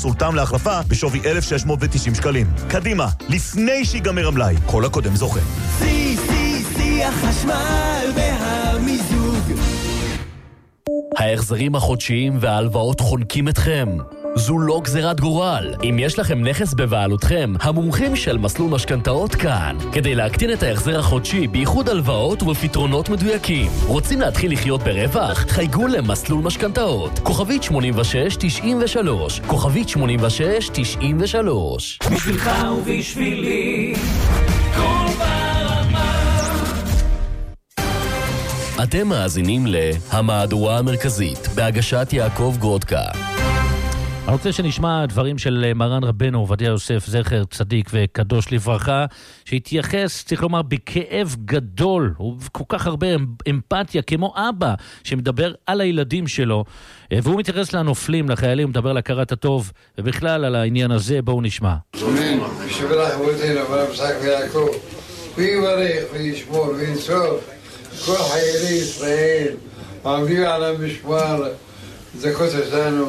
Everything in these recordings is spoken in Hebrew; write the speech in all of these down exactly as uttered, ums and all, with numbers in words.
סולטם להחלפה בשווי אלף שש מאות ותשעים שקלים. קדימה, לפני שיגמר המלאי. כל הקודם זוכה. סי, סי, סי, החשמל והמיזוג. ההחזרים החודשיים וההלוואות חונקים אתכם. זו לא גזירת גורל. אם יש לכם נכס בבעלותכם, המומחים של מסלול משכנתאות כאן, כדי להקטין את ההחזר החודשי בייחוד הלוואות ובפתרונות מדויקים. רוצים להתחיל לחיות ברווח? חייגו למסלול משכנתאות. כוכבית שמונים ושש תשעים ושלוש. כוכבית שמונים ושש תשעים ושלוש. בשבילך ובשבילי כל ברמה. אתם מאזינים להמהדורה המרכזית בהגשת יעקב גרודקה. אני רוצה שנשמע דברים של מרן רבנו עובדיה יוסף זכר צדיק וקדוש לברכה, שהתייחס, צריך לומר, בכאב גדול וכל כך הרבה אמפתיה, כמו אבא שמדבר על הילדים שלו, והוא מתייחס לנופלים, לחיילים, מדבר על הכרת הטוב, ובכלל על העניין הזה. בואו נשמע. אמן. בשבילך ובותינו ונפסק ויעקב, ויברך וישמור וינסור כל חיילי ישראל העומדים על המשמר, זכות אותנו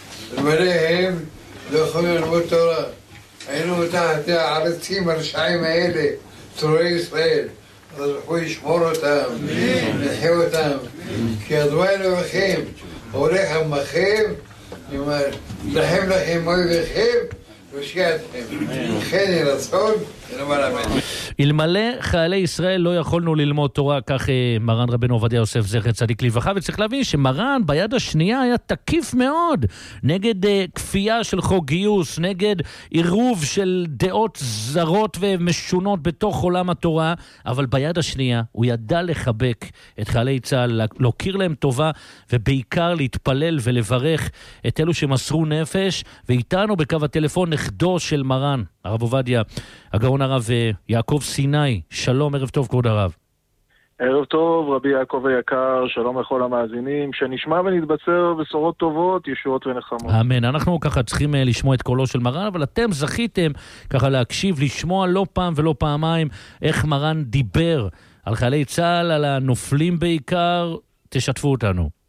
ומלאהם לא יכולים ללמוד תורה. היינו תחת הערצים הרשעים האלה, תורי ישראל, אז הוא ישמור אותם, נחיה אותם, כי אדוני לכם הולך המחב, אומר, לכם לכם אויביכם ושיע אתכם. כן ירצון ונאמר אמן. אלמלא חיילי ישראל לא יכולנו ללמוד תורה, כך מרן רבנו עובדיה יוסף זכר צדיק לברכה. וצריך להבין שמרן ביד השנייה היה תקיף מאוד נגד uh, כפייה של חוק גיוס, נגד עירוב של דעות זרות ומשונות בתוך עולם התורה, אבל ביד השנייה הוא ידע לחבק את חיילי צה"ל, להכיר להם טובה, ובעיקר להתפלל ולברך את אלו שמסרו נפש. ואיתנו בקו הטלפון נכדו של מרן, הרב עובדיה, הגאון הרב יעקב סיני. שלום, ערב טוב כבוד הרב. ערב טוב רבי יעקב היקר, שלום לכל המאזינים, שנשמע ונתבשר בשורות טובות, ישועות ונחמות. אמן. אנחנו ככה צריכים לשמוע את קולו של מרן, אבל אתם זכיתם ככה להקשיב, לשמוע לא פעם ולא פעמיים איך מרן דיבר על חיילי צה"ל, על הנופלים בעיקר. תשתפו אותנו.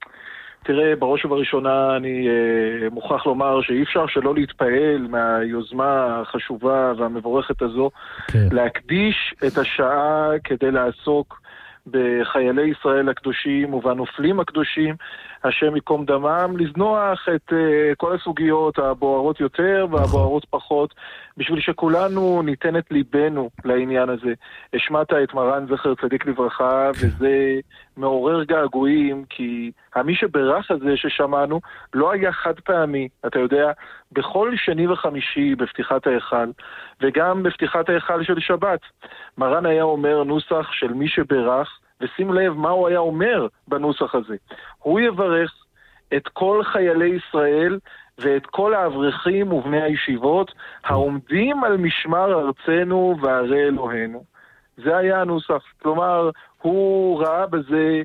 תראה, בראש ובראשונה אני אה, מוכרח לומר שאי אפשר שלא להתפעל מהיוזמה החשובה והמבורכת הזו, כן. להקדיש את השעה כדי לעסוק בחיילי ישראל הקדושים ובנופלים הקדושים, השם יקום דמם, לזנוח את uh, כל הסוגיות הבוערות יותר והבוערות פחות, בשביל שכולנו ניתן את ליבנו לעניין הזה. השמעת את מרן זכר צדיק לברכה, וזה מעורר געגועים, כי המי שברך הזה ששמענו לא היה חד פעמי. אתה יודע, בכל שני וחמישי בפתיחת ההיכל, וגם בפתיחת ההיכל של שבת, מרן היה אומר נוסח של מי שברך, ושים לב מה הוא היה אומר בנוסח הזה. הוא יברך את כל חיילי ישראל ואת כל האברכים ובני הישיבות העומדים על משמר ארצנו וערי אלוהינו. זה היה הנוסח. כלומר, הוא ראה בזה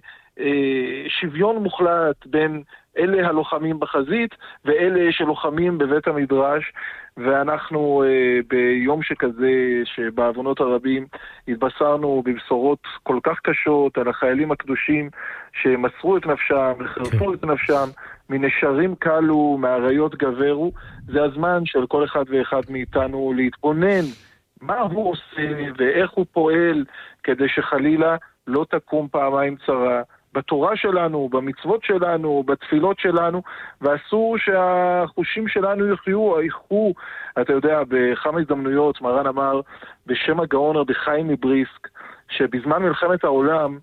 אה, שוויון מוחלט בין אלה הלוחמים בחזית ואלה שלוחמים בבית המדרש, ואנחנו אה, ביום שכזה שבעוונות הרבים התבשרנו בבשורות כל כך קשות על החיילים הקדושים שמסרו את נפשם, וחרפו okay. את נפשם, מנשרים קלו, מאריות גברו. זה הזמן של כל אחד ואחד מאיתנו להתבונן מה הוא עושה ואיך הוא פועל כדי שחלילה לא תקום פעמיים צרה בתורה שלנו, במצוות שלנו, בתפילות שלנו, ואסור שהחושים שלנו יחיו, היחו. אתה יודע, בכמה הזדמנויות מרן אמר בשם הגאון רבי חיים מבריסק, שבזמן מלחמת העולם,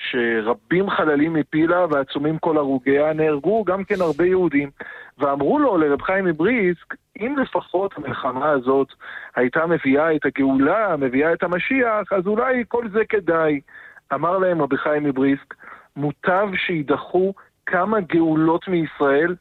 שרבים חללים מפילה ועצומים כל הרוגיה, נהרגו גם כן הרבה יהודים, ואמרו לו לרבי חיים מבריסק, אם לפחות המלחמה הזאת הייתה מביאה את הגאולה, מביאה את המשיח, אז אולי כל זה כדאי. אמר להם רבי חיים מבריסק, מוטב שידחו כמה גאולות מישראל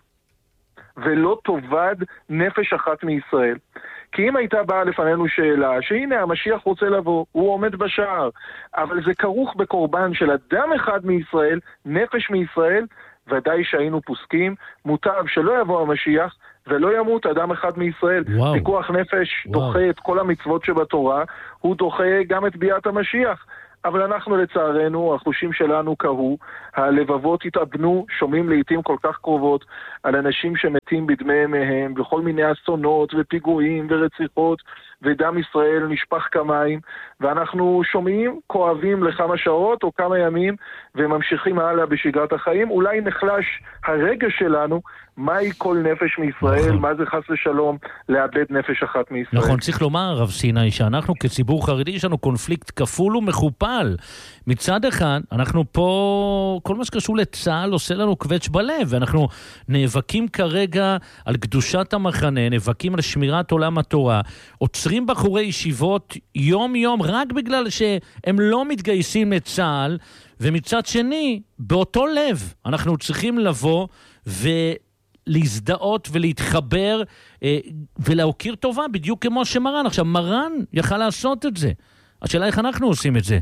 ולא תובד נפש אחת מישראל. כי אם הייתה באה לפנינו שאלה שהנה המשיח רוצה לבוא, הוא עומד בשער, אבל זה כרוך בקורבן של אדם אחד מישראל, נפש מישראל, ודאי שהיינו פוסקים, מוטב שלא יבוא המשיח ולא ימות אדם אחד מישראל. וואו. פיקוח נפש וואו. דוחה את כל המצוות שבתורה, הוא דוחה גם את ביאת המשיח. אבל אנחנו לצערנו, החושים שלנו קהו, הלבבות התאבנו, שומעים לעתים כל כך קרובות על אנשים שמתים בדמי מהם, בכל מיני אסונות ופיגועים ורציחות, ודם ישראל נשפך כמים, ואנחנו שומעים, כואבים לכמה שעות או כמה ימים, וממשיכים הלאה בשגרת החיים. אולי נחלש הרגש שלנו, מהי כל נפש מישראל, נכון. מה זה חס ושלום לאבד נפש אחת מישראל. נכון, צריך לומר, רב סיני, שאנחנו כציבור חרדי יש לנו קונפליקט כפול ומכופל. מצד אחד, אנחנו פה, כל מה שקשור לצה"ל עושה לנו קווץ' בלב, ואנחנו נאבקים כרגע על קדושת המחנה, נאבקים על שמירת עולם התורה, עוצרים בחורי ישיבות יום יום רק בגלל שהם לא מתגייסים לצה"ל, ומצד שני, באותו לב, אנחנו צריכים לבוא ו... להזדהות ולהתחבר אה, ולהוקיר טובה בדיוק כמו שמרן. עכשיו, מרן יכל לעשות את זה. השאלה איך אנחנו עושים את זה.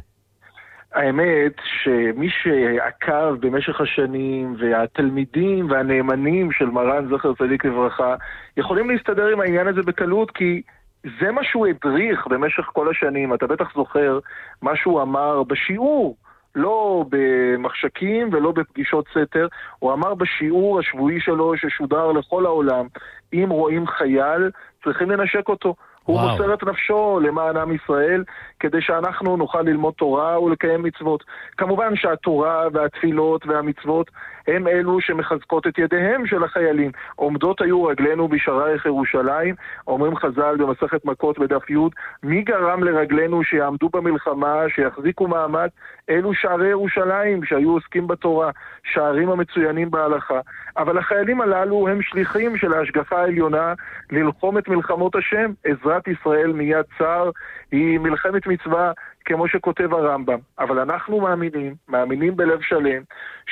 האמת שמי שעקב במשך השנים והתלמידים והנאמנים של מרן זכר צדיק לברכה יכולים להסתדר עם העניין הזה בקלות, כי זה מה שהוא הדריך במשך כל השנים. אתה בטח זוכר מה שהוא אמר בשיעור, לא במחשקים ולא בפגישות סתר. הוא אמר בשיעור השבועי שלו ששודר לכל העולם, אם רואים חייל צריכים לנשק אותו. הוא מוסר את נפשו למען עם ישראל, כדי שאנחנו נוכל ללמוד תורה ולקיים מצוות. כמובן שהתורה והתפילות והמצוות הם אלו שמחזקות את ידיהם של החיילים. עומדות היו רגלינו בשערייך ירושלים, אומרים חז"ל במסכת מכות בדף י', מי גרם לרגלינו שיעמדו במלחמה, שיחזיקו מעמד? אלו שערי ירושלים שהיו עוסקים בתורה, שערים המצוינים בהלכה. אבל החיילים הללו הם שליחים של ההשגחה העליונה ללחום את מלחמות השם. עזרת ישראל מיד צר היא מלחמת מצווה, כמו שכותב הרמב"ם. אבל אנחנו מאמינים, מאמינים בלב שלם,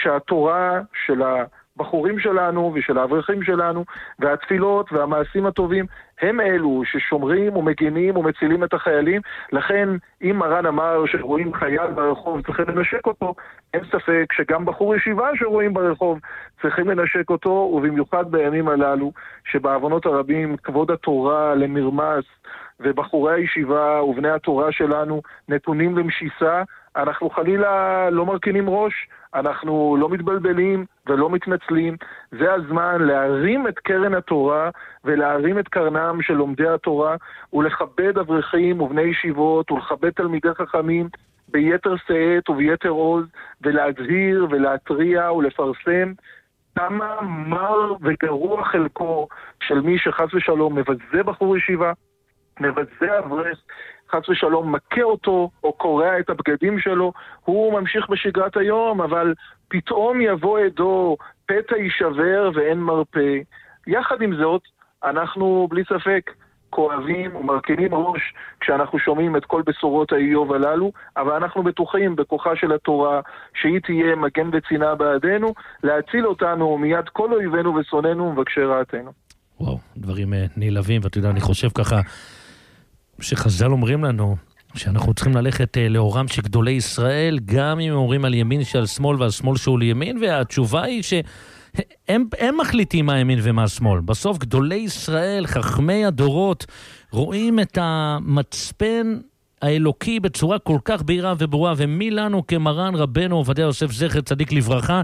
שהתורה של הבחורים שלנו ושל האברכים שלנו, והתפילות והמעשים הטובים, הם אלו ששומרים ומגינים ומצילים את החיילים. לכן, אם מרן אמר שרואים חייל ברחוב צריכים לנשק אותו, אין ספק שגם בחור ישיבה שרואים ברחוב צריכים לנשק אותו, ובמיוחד בימים הללו, שבעוונות הרבים כבוד התורה למרמס, ובחורי הישיבה ובני התורה שלנו נתונים למשיסה. אנחנו חלילה לא מרכינים ראש, אנחנו לא מתבלבלים ולא מתנצלים. זה הזמן להרים את קרן התורה ולהרים את קרנם של לומדי התורה, ולכבד אברכים ובני ישיבות ולכבד תלמידי חכמים ביתר שאת וביתר עוז, ולהזהיר ולהתריע ולפרסם כמה מר וגרוע חלקו של מי שחס ושלום מבזה בחור ישיבה, מבזה אברך, חס ושלום מכה אותו או קורע את הבגדים שלו. הוא ממשיך בשגרת היום, אבל פתאום יבוא עדו, פתע יישבר ואין מרפא. יחד עם זאת, אנחנו בלי ספק כואבים ומרכינים ראש כשאנחנו שומעים את כל בשורות האיוב הללו, אבל אנחנו בטוחים בכוחה של התורה שהיא תהיה מגן וצינה בעדנו, להציל אותנו מיד כל אויבינו ושונאנו ומבקשי רעתנו. וואו, דברים נעלבים, ואתה יודע, אני חושב ככה שחז"ל אומרים לנו שאנחנו צריכים ללכת לאורם של גדולי ישראל, גם אם אומרים על ימין שעל שמאל ועל שמאל שהוא לימין, והתשובה היא שהם הם מחליטים מה ימין ומה שמאל. בסוף גדולי ישראל, חכמי הדורות, רואים את המצפן האלוקי בצורה כל כך בהירה וברורה, ומי לנו כמרן רבנו עובדיה יוסף זכר צדיק לברכה,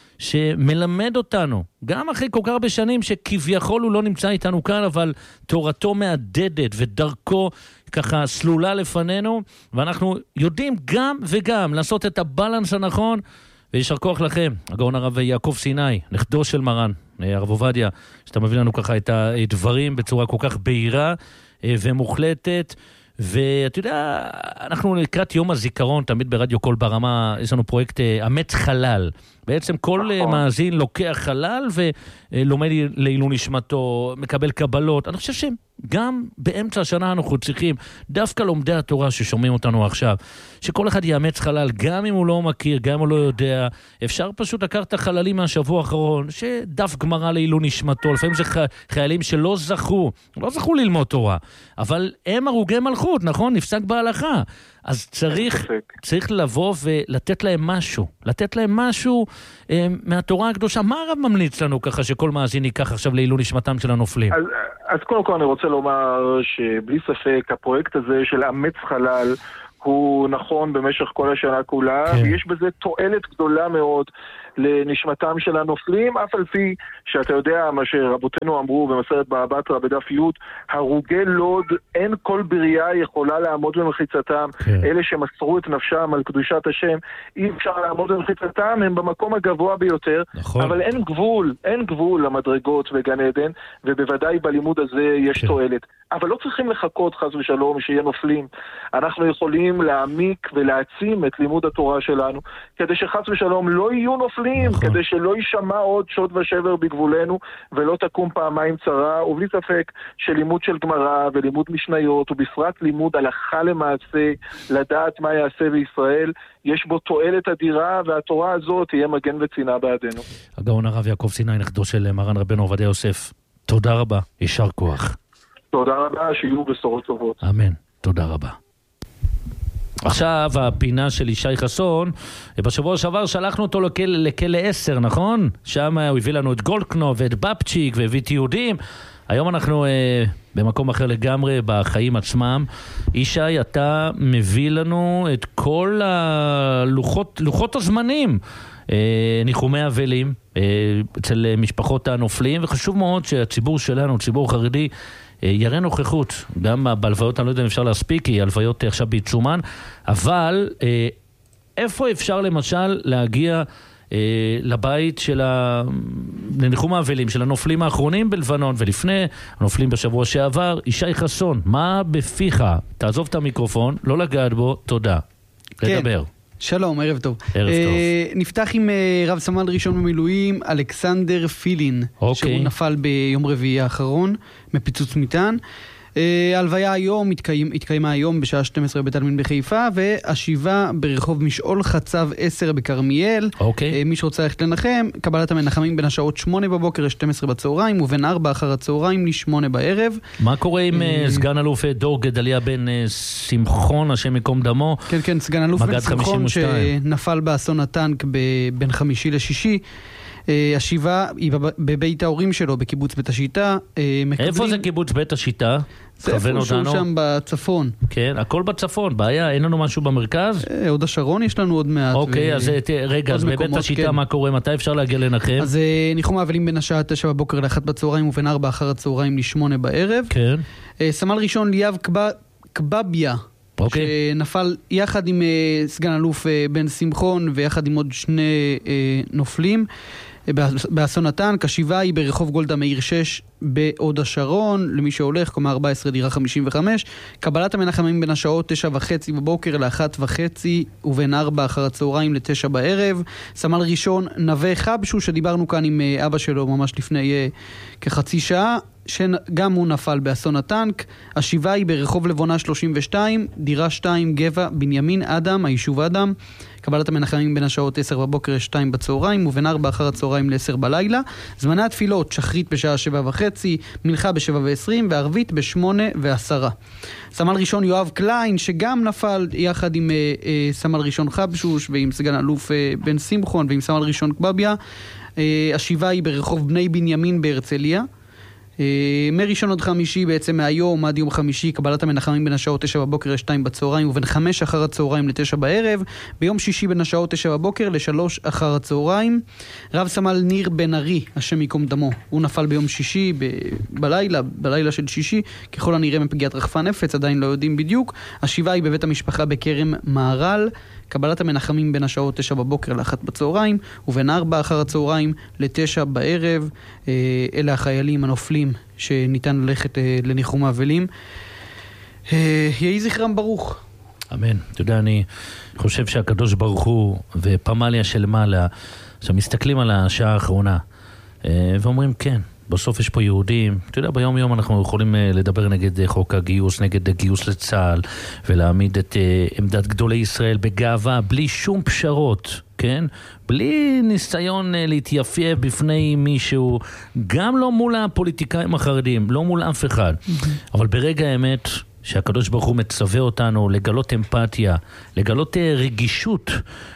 שמלמד אותנו, גם אחרי כל כך הרבה שנים שכביכול הוא לא נמצא איתנו כאן, אבל תורתו מהדדת ודרכו ככה סלולה לפנינו, ואנחנו יודעים גם וגם לעשות את הבלנס הנכון, וישר כוח לכם, הגאון הרב יעקב סיני, נכדו של מרן, הרב עובדיה, שאתה מביא לנו ככה את הדברים בצורה כל כך בהירה ומוחלטת. ואתה יודע, אנחנו לקראת יום הזיכרון, תמיד ברדיו קול ברמה, יש לנו פרויקט אמץ חלל. בעצם כל מאזין לוקח חלל ולומד לעילוי נשמתו, מקבל קבלות. אני חושב שגם באמצע השנה אנחנו צריכים, דווקא לומדי התורה ששומעים אותנו עכשיו, שכל אחד יאמץ חלל, גם אם הוא לא מכיר, גם אם הוא לא יודע. אפשר פשוט לקחת את החללים מהשבוע האחרון, שדף גמרא לעילוי נשמתו. לפעמים זה חיילים שלא זכו, לא זכו ללמוד תורה, אבל הם הרוגי מלכות, נכון? נפסק בהלכה. אז צריך, צריך לבוא ולתת להם משהו, לתת להם משהו אה, מהתורה הקדושה. מה הרב ממליץ לנו ככה שכל מאזין ייקח עכשיו לעילוי נשמתם של הנופלים? אז, אז קודם כל אני רוצה לומר שבלי ספק הפרויקט הזה של אמץ חלל, הוא נכון במשך כל השנה כולה, כן. ויש בזה תועלת גדולה מאוד לנשמתם של הנופלים, אף על פי שאתה יודע מה שרבותינו אמרו במסכת בבא בתרא בדף י', הרוגי לוד, אין כל בריאה יכולה לעמוד במחיצתם, כן. אלה שמסרו את נפשם על קדושת השם, אי אפשר לעמוד במחיצתם, הם במקום הגבוה ביותר, נכון. אבל אין גבול, אין גבול למדרגות בגן עדן, ובוודאי בלימוד הזה יש כן. תועלת. אבל לא צריכים לחכות חס ושלום שיהיה נופלים. אנחנו יכולים להעמיק ולהעצים את לימוד התורה שלנו, כדי שחס ושלום לא יהיו נופלים, נכון. כדי שלא יישמע עוד שוד ושבר בגבולנו, ולא תקום פעמיים צרה, ובלי ספק שלימוד של גמרא ולימוד משניות, ובפרט לימוד הלכה למעשה, לדעת מה יעשה בישראל, יש בו תועלת אדירה, והתורה הזאת תהיה מגן וצינה בעדנו. הגאון הרב יעקב סיני, נכדו של מרן רבנו עובדיה יוסף, תודה רבה, יישר כוח. תודה רבה, שיהיו בשורות טובות. אמן, תודה רבה. עכשיו הפינה של ישי חסון, בשבוע שעבר שלחנו אותו לכלא, לכלא עשר, נכון? שם הוא הביא לנו את גולדקנופ ואת בפצ'יק והביא את יהודים. היום אנחנו אה, במקום אחר לגמרי בחיים עצמם. ישי, אתה מביא לנו את כל הלוחות, לוחות הזמנים, אה, ניחומי אבלים אה, אצל משפחות הנופלים, וחשוב מאוד שהציבור שלנו, ציבור חרדי, יראה נוכחות, גם בהלוויות, אני לא יודע אם אפשר להספיק, כי הלוויות עכשיו בעיצומן, אבל איפה אפשר למשל להגיע לבית של לניחום האבלים, של הנופלים האחרונים בלבנון, ולפני הנופלים בשבוע שעבר, ישי חסון, מה בפיך? תעזוב את המיקרופון, לא לגעת בו, תודה. כן. לדבר. שלום, ערב טוב. ערב טוב. נפתח עם רב סמל ראשון במילואים, אלכסנדר פילין, שהוא נפל ביום רביעי האחרון, מפיצוץ מטען. ההלוויה היום, התקיימה היום בשעה שתים עשרה בבית העלמין בחיפה, והשיבה ברחוב משעול חצב עשר בכרמיאל. אוקיי. מי שרוצה ללכת לנחם, קבלת המנחמים בין השעות שמונה בבוקר ל-שתים עשרה בצהריים, ובין ארבע אחר הצהריים ל-שמונה בערב. מה קורה עם סגן אלוף דור גדליה בן שמחון, השם יקום דמו? כן, כן, סגן אלוף בן שמחון שנפל באסון הטנק בין חמישי לשישי. השיבה היא בבית ההורים שלו בקיבוץ בית השיטה. איפה זה קיבוץ בית השיטה? זה איפשהו שם בצפון. כן, הכל בצפון, בעיה, אין לנו משהו במרכז? עוד השרון יש לנו עוד מעט. אוקיי, אז רגע, אז בבית השיטה מה קורה? מתי אפשר להגיע לנחם? אז ניחום האבלים בין השעה תשע בבוקר לאחת בצהריים ובין ארבע אחר הצהריים לשמונה בערב. כן. סמל ראשון ליאב קבביה, שנפל יחד עם סגן אלוף בן שמחון ויחד עם עוד שני נופלים באסון הטנק. השיבה היא ברחוב גולדה מאיר שש בעוד השרון, למי שהולך, קומה ארבע עשרה דירה חמישים וחמש. קבלת המנחמים בין השעות תשע וחצי בבוקר לאחת וחצי ובין ארבע אחר הצהריים לתשע בערב. סמל ראשון נווה חבשו, שדיברנו כאן עם אבא שלו ממש לפני כחצי שעה, שגם הוא נפל באסון הטנק. השיבה היא ברחוב לבונה שלושים ושתיים, דירה שתיים, גבע, בנימין אדם, היישוב אדם. קבלת המנחמים בין השעות עשר בבוקר לשתיים בצהריים, ובין ארבע אחר הצהריים לעשר בלילה. זמני התפילות, שחרית בשעה שבע וחצי, מלכה בשבע ועשרים, וערבית בשמונה ועשרה. סמל ראשון יואב קליין, שגם נפל יחד עם אה, אה, סמל ראשון חבשוש, ועם סגן אלוף אה, בן שמחון, ועם סמל ראשון קבביה. אה, השיבה היא ברחוב בני בנימין בהרצליה. מראשון עד חמישי, בעצם מהיום עד יום חמישי, קבלת המנחמים בין השעות תשע בבוקר לשתיים בצהריים ובין חמש אחר הצהריים לתשע בערב. ביום שישי בין השעות תשע בבוקר לשלוש אחר הצהריים. רב סמל ניר בן ארי, השם יקום דמו, הוא נפל ביום שישי ב- בלילה, בלילה של שישי, ככל הנראה מפגיעת רחפן נפץ, עדיין לא יודעים בדיוק. השיבה היא בבית המשפחה בכרם מערל. קבלת המנחמים בין השעות תשע בבוקר לאחת בצהריים, ובין ארבע אחר הצהריים לתשע בערב. אלה החיילים הנופלים שניתן ללכת לניחום האבלים. יהי זכרם ברוך. אמן. אתה יודע, אני חושב שהקדוש ברוך הוא ופמליה של מעלה, שמסתכלים על השעה האחרונה, ואומרים כן, בסוף יש פה יהודים. אתה יודע, ביום יום אנחנו יכולים לדבר נגד חוק הגיוס, נגד גיוס לצה"ל, ולהעמיד את עמדת גדולי ישראל בגאווה, בלי שום פשרות, כן? בלי ניסיון להתייפייף בפני מישהו, גם לא מול הפוליטיקאים החרדים, לא מול אף אחד. אבל ברגע האמת, שהקדוש ברוך הוא מצווה אותנו לגלות אמפתיה, לגלות רגישות,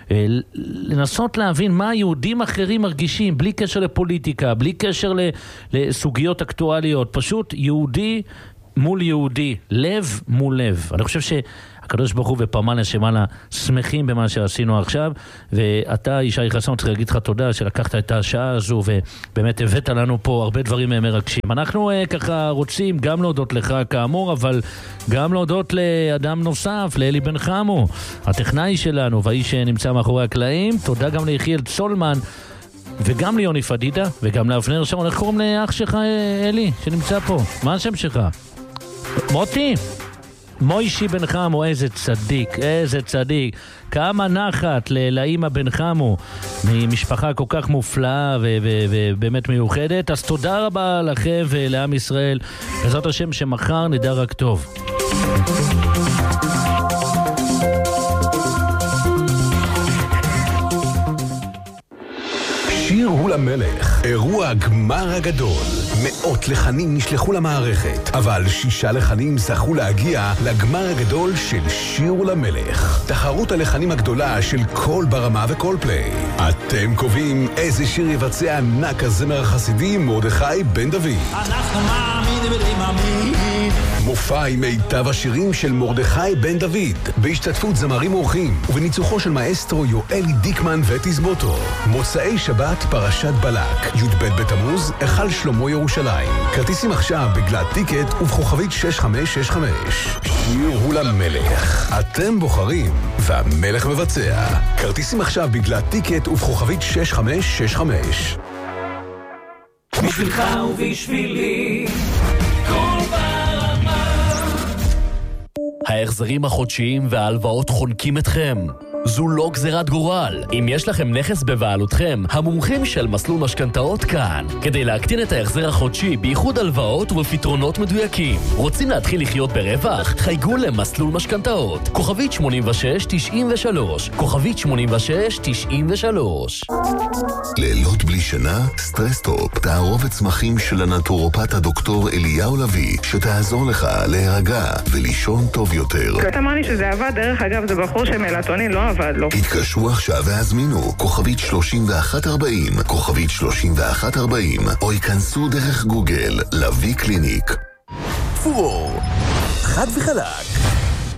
לנסות להבין מה היהודים אחרים מרגישים, בלי קשר לפוליטיקה, בלי קשר לסוגיות אקטואליות. פשוט יהודי מול יהודי, לב מול לב. אני חושב שהקדוש ברוך הוא ופרמן לשמעלה שמחים במה שעשינו עכשיו, ואתה, ישי חסון, צריך להגיד לך תודה שלקחת את השעה הזו ובאמת הבאת לנו פה הרבה דברים מרגשים. אנחנו uh, ככה רוצים גם להודות לך כאמור, אבל גם להודות לאדם נוסף, לאלי בן חמו, הטכנאי שלנו והאיש שנמצא מאחורי הקלעים. תודה גם ליחיאל צולמן וגם ליוני פדידה וגם לאבנר שרון. איך קוראים לאח שלך, אלי, שנמצא פה? מה השם שלך? מוטי? מוישי בן חמו, איזה צדיק, איזה צדיק. כמה נחת לאמא בן חמו, ממשפחה כל כך מופלאה ובאמת מיוחדת. אז תודה רבה לכם ולעם ישראל. בעזרת השם שמחר נדע רק טוב. שיר הוא למלך, אירוע הגמר הגדול. מאות לחנים נשלחו למערכת, אבל שישה לחנים זכו להגיע לגמר הגדול של שיר הוא למלך. תחרות הלחנים הגדולה של כל ברמה וכל פליי. אתם קובעים איזה שיר יבצע ענק הזמר החסידי מרדכי בן דוד. אנחנו מאמינים ולמאמין. מופע עם מיטב השירים של מרדכי בן דוד, בהשתתפות זמרים אורחים ובניצוחו של מאסטרו יואלי דיקמן ותזמורתו. מוצאי שבת פרשת בלק, י"ב בתמוז, היכל שלמה ירושלים. כרטיסים עכשיו בגלת טיקט ובכוכבית שש חמש שש חמש. שיר הוא למלך, אתם בוחרים והמלך מבצע. כרטיסים עכשיו בגלת טיקט ובכוכבית שש חמש שש חמש. בשבילך ובשבילי כל ברמה. ההחזרים החודשיים וההלוואות חונקים אתכם. זו לא גזירת גורל. אם יש לכם נכס בבעלותכם, המומחים של מסלול משכנתאות כאן. כדי להקטין את ההחזר החודשי בייחוד הלוואות ובפתרונות מדויקים. רוצים להתחיל לחיות ברווח? חייגו למסלול משכנתאות. כוכבית שמונים ושש תשעים ושלוש. כוכבית שמונים ושש תשעים ושלוש. לילות בלי שינה? סטרסטופ, תערובת צמחים של הנטורופט הדוקטור אליהו לוי, שתעזור לך להירגע ולישון טוב יותר. אתה אמר לי שזה עבד, דרך אגב זה בחור שמלטונין לא עבד לו. התקשרו עכשיו והזמינו כוכבית שלושים ואחת ארבעים, כוכבית שלושים ואחת ארבעים, או ייכנסו דרך גוגל לוי קליניק. פורור, חד וחלק.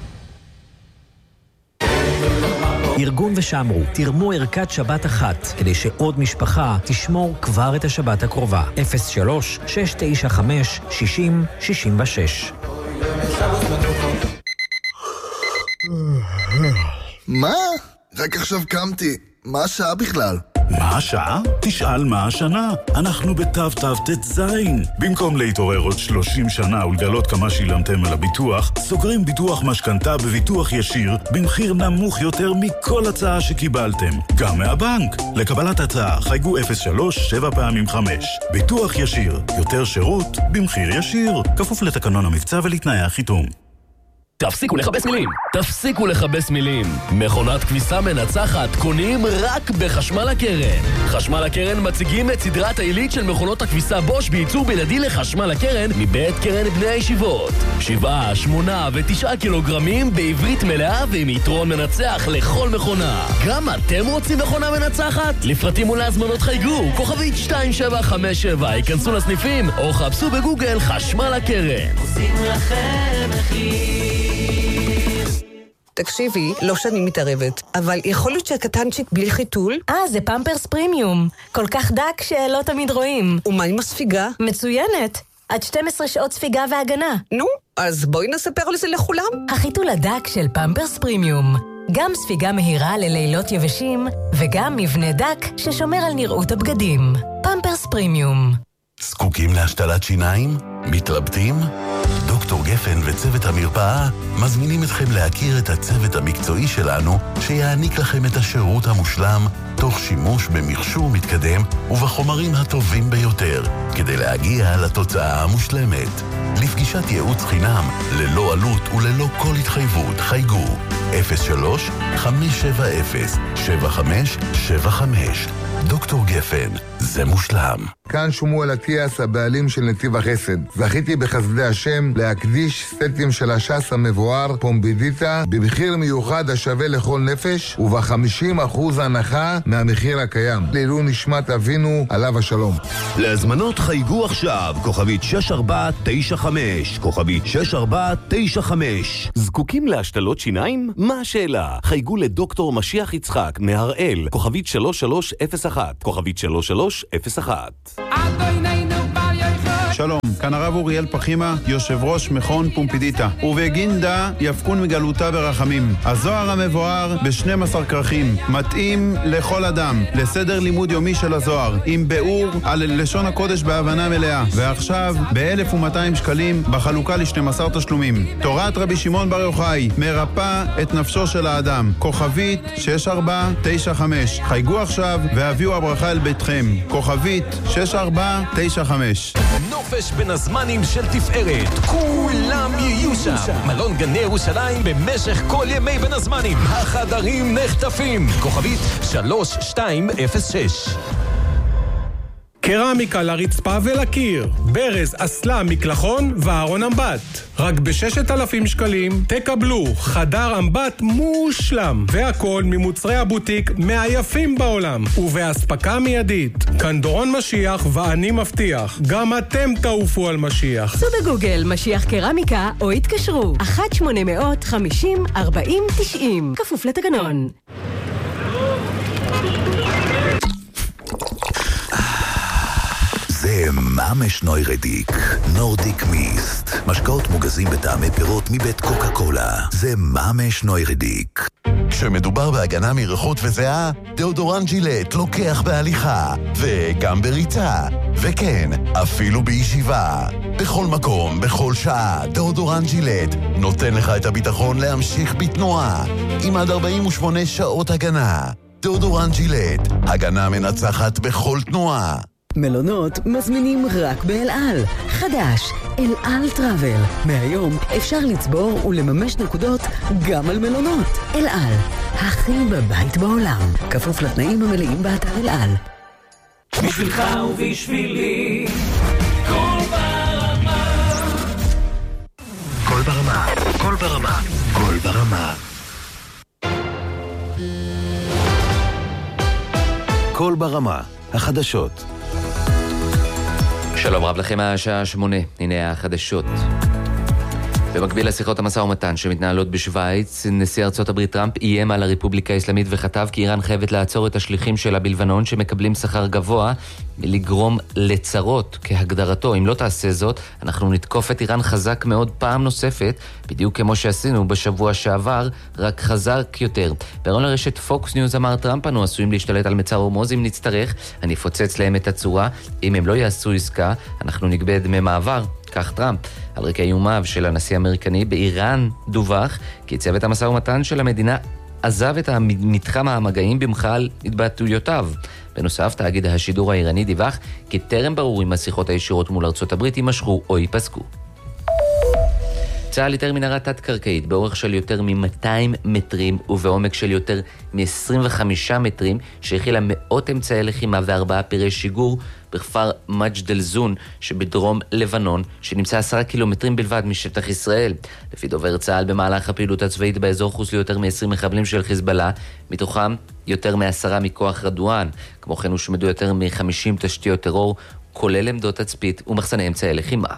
ארגון ושמרו, תרמו ערכת שבת אחת, כדי שעוד משפחה תשמור כבר את השבת הקרובה. אפס שלוש שש תשע חמש שישים שישים ושש. מה? רק עכשיו קמתי. מה השעה בכלל? מה השעה? תשאל מה השנה. אנחנו בתו תו תזין. במקום להתעורר עוד שלושים שנה ולגלות כמה שילמתם על הביטוח, סוגרים ביטוח משכנתה בביטוח ישיר במחיר נמוך יותר מכל הצעה שקיבלתם. גם מהבנק. לקבלת הצעה חייגו אפס שלוש שבע פעמים חמש. ביטוח ישיר. יותר שירות במחיר ישיר. כפוף לתקנון המבצע ולתנאי החיתום. תפסיקו לחבש מילים, תפסיקו לחבש מילים. מכונת כביסה מנצחת קונים רק בחשמל הקרן. חשמל הקרן מציגים את סדרת העילית של מכונות הכביסה בוש בייצור בלעדי לחשמל הקרן מבית קרן בני הישיבות. שבעה, שמונה ותשעה קילוגרמים בעברית מלאה ועם יתרון מנצח לכל מכונה. גם אתם רוצים מכונה מנצחת? לפרטים ולהזמנות חייגו, כוכבית שתיים שבע חמש שבע, ייכנסו לסניפים או חפשו בגוגל חשמל הקרן. עושים לכם מחיר. תקשיבי, לא שאני מתערבת, אבל יכול להיות שהקטנצ'יק בלי חיתול? אה, זה פמפרס פרימיום. כל כך דק שלא תמיד רואים. ומה עם הספיגה? מצוינת. עד שתים עשרה שעות ספיגה והגנה. נו, אז בואי נספר על זה לכולם. החיתול הדק של פמפרס פרימיום. גם ספיגה מהירה ללילות יבשים, וגם מבנה דק ששומר על נראות הבגדים. פמפרס פרימיום. זקוקים להשתלת שיניים? מתלבטים? דוקטור גפן וצוות המרפאה מזמינים אתכם להכיר את הצוות המקצועי שלנו שיעניק לכם את השירות המושלם תוך שימוש במכשור מתקדם ובחומרים הטובים ביותר כדי להגיע לתוצאה המושלמת. לפגישת ייעוץ חינם ללא עלות וללא כל התחייבות חייגו אפס שלוש חמש שבע אפס שבע חמש שבע חמש. דוקטור גפן, זה מושלם. כאן שמואל אטיאס, הבעלים של נתיב החסד. זכיתי בחסדי השם להקדיש סטים של הש"ס המבואר פומבידיטה במחיר מיוחד השווה לכל נפש וב-חמישים אחוז הנחה מהמחיר הקיים. לעילוי נשמת אבינו עליו השלום. להזמנות חייגו עכשיו, כוכבית שש ארבע תשע חמש, כוכבית שש ארבע תשע חמש. זקוקים להשתלות שיניים? מה השאלה? חייגו לדוקטור משיח יצחק מהראל, כוכבית שלוש שלוש אפס אחת, כוכבית שלוש שלוש אפס אחת. שלום, כאן הרב אוריאל פחימה, יושב ראש מכון פומפידיטה. ובגינדה יפקון מגלותה ברחמים. הזוהר המבואר ב-שנים עשר כרכים, מתאים לכל אדם, לסדר לימוד יומי של הזוהר, עם ביאור על לשון הקודש בהבנה מלאה. ועכשיו ב-אלף ומאתיים שקלים בחלוקה ל-שנים עשר תשלומים. תורת רבי שמעון בר יוחאי, מרפא את נפשו של האדם. כוכבית שש ארבע תשע חמש. חייגו עכשיו והביאו הברכה אל ביתכם. כוכבית שש ארבע תשע חמש. נופש בין הזמנים של תפארת, כולם יהיו שם. מלון גני ירושלים במשך כל ימי בין הזמנים. החדרים נחטפים. כוכבית שלוש שתיים אפס שש. קרמיקה לרצפה ולקיר, ברז, אסלה, מקלחון וארון אמבט. רק ב-ששת אלפים שקלים תקבלו חדר אמבט מושלם, והכל ממוצרי הבוטיק מהיפים בעולם, ובהספקה מיידית. כאן דורון משיח ואני מבטיח, גם אתם תעופו על משיח. צאו בגוגל משיח קרמיקה או התקשרו אחת שמונה אפס אפס חמישים ארבעים תשעים, כפוף לתקנון. זה ממש נוירדיק, נורדיק מיסט. משקאות מוגזים בטעמי פירות מבית קוקה קולה. זה ממש נוירדיק. כשמדובר בהגנה מריחות וזיעה, דאודורן ג'ילט לוקח בהליכה, וגם בריצה, וכן, אפילו בישיבה. בכל מקום, בכל שעה, דאודורן ג'ילט נותן לך את הביטחון להמשיך בתנועה, עם עד ארבעים ושמונה שעות הגנה. דאודורן ג'ילט, הגנה מנצחת בכל תנועה. מלונות מזמינים רק באל על. חדש, אל על טראבל. מהיום אפשר לצבור ולממש נקודות גם על מלונות. אל על, הכי בבית בעולם. כפוף לתנאים המלאים באתר אל על. בשבילך ובשבילי, כל ברמה. כל ברמה, כל ברמה, כל ברמה. כל ברמה, החדשות. שלום רב לכם מהשעה שמונה, הנה החדשות. במקביל לשיחות המשא ומתן שמתנהלות בשוויץ, נשיא ארצות הברית טראמפ איים על הרפובליקה האסלאמית וכתב כי איראן חייבת לעצור את השליחים שלה בלבנון שמקבלים שכר גבוה מלגרום לצרות כהגדרתו. אם לא תעשה זאת, אנחנו נתקוף את איראן חזק מאוד פעם נוספת, בדיוק כמו שעשינו בשבוע שעבר, רק חזק יותר. ברון לרשת פוקס ניוז אמר טראמפ, אנו עשויים להשתלט על מצר הורמוז אם נצטרך, אני אפוצץ להם את הצורה, אם הם לא יעשו עסקה, אנחנו נגבה דמי מעבר. כך טראמפ. על רקע איומיו של הנשיא האמריקני באיראן דווח כי צוות המשא ומתן של המדינה עזב את מתחם המגעים במחאה על התבטאויותיו. בנוסף, תאגיד השידור האיראני דיווח כי טרם ברור אם השיחות הישירות מול ארצות הברית יימשכו או ייפסקו. צה"ל איתר מנהרה תת-קרקעית באורך של יותר מ-מאתיים מטרים ובעומק של יותר מ-עשרים וחמישה מטרים שהכילה מאות אמצעי לחימה וארבעה פירי שיגור בכפר מג'ד אל-זון שבדרום לבנון, שנמצא עשרה קילומטרים בלבד משטח ישראל. לפי דובר צה"ל, במהלך הפעילות הצבאית באזור חוסלו יותר מ-עשרים מחבלים של חיזבאללה, מתוכם יותר מעשרה מכוח רדואן. כמו כן הושמדו יותר מ-חמישים תשתיות טרור, כולל עמדות תצפית ומחסני אמצעי לחימה.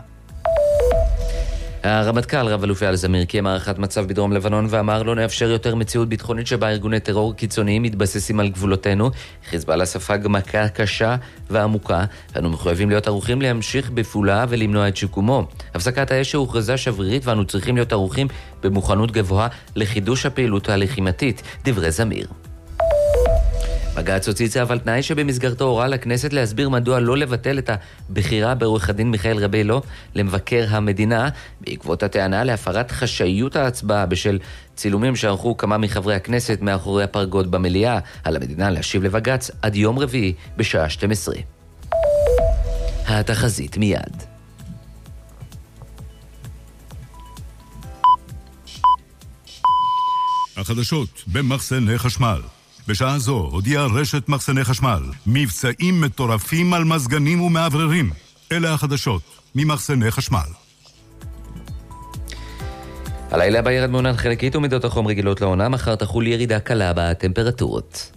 הרמטכ"ל רב אלוף אייל זמיר קיים הערכת מצב בדרום לבנון ואמר לא נאפשר יותר מציאות ביטחונית שבה ארגוני טרור קיצוניים מתבססים על גבולותינו. חיזבאללה ספג מכה קשה ועמוקה, ואנו מחויבים להיות ערוכים להמשיך בפעולה ולמנוע את שיקומו. הפסקת האש שהוכרזה שברירית ואנו צריכים להיות ערוכים במוכנות גבוהה לחידוש הפעילות הלחימתית, דברי זמיר. בג"ץ הוציא צו על תנאי שבמסגרתו הורה לכנסת להסביר מדוע לא לבטל את הבחירה בעורך הדין מיכאל רבילו למבקר המדינה בעקבות הטענה להפרת חשאיות ההצבעה בשל צילומים שערכו כמה מחברי הכנסת מאחורי הפרגוד במליאה. על המדינה להשיב לבג"ץ עד יום רביעי בשעה שתים עשרה. התחזית מיד. החדשות במחסני חשמל. בשעה זו הודיעה רשת מחסני חשמל, מבצעים מטורפים על מזגנים ומעבררים. אלה החדשות ממחסני חשמל. הלילה בירד מעונן חלקית ומידות החום רגילות לעונה, מחר תחול ירידה קלה בטמפרטורות.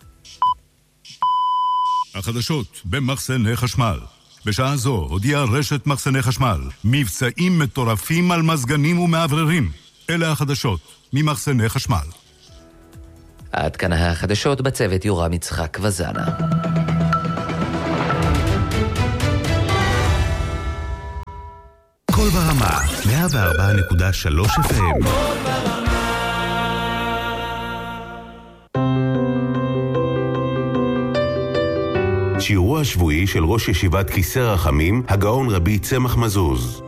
החדשות במחסני חשמל. בשעה זו הודיעה רשת מחסני חשמל, מבצעים מטורפים על מזגנים ומעבררים. אלה החדשות ממחסני חשמל. עד כאן החדשות, בצוות יורם יצחק וזנה. כל ברמה, מאה וארבע נקודה שלוש אף אם. שיעורו השבועי של ראש ישיבת כיסא רחמים, הגאון רבי צמח מזוז.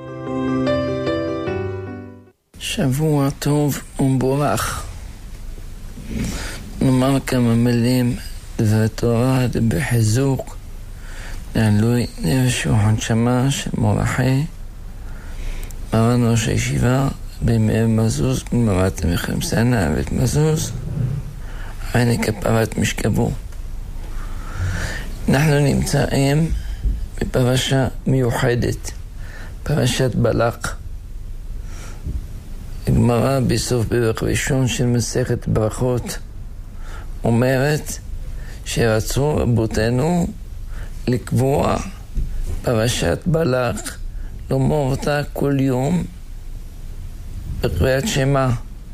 שבוע טוב ומבורך. נאמר כמה מילים דבר תורה בחיזוק לעילוי נפש ונשמה של מורחי מרן ראש הישיבה במאיר מזוז במרת המלחם סנה ואת מזוז עיני כפרת משכבו. אנחנו נמצאים בפרשה מיוחדת, פרשת בלק. הגמרא בסוף פרק ראשון של מסכת ברכות אומרת שרצו רבותינו לקבוע פרשת בלק, לומר אותה כל יום בקריאת שמע.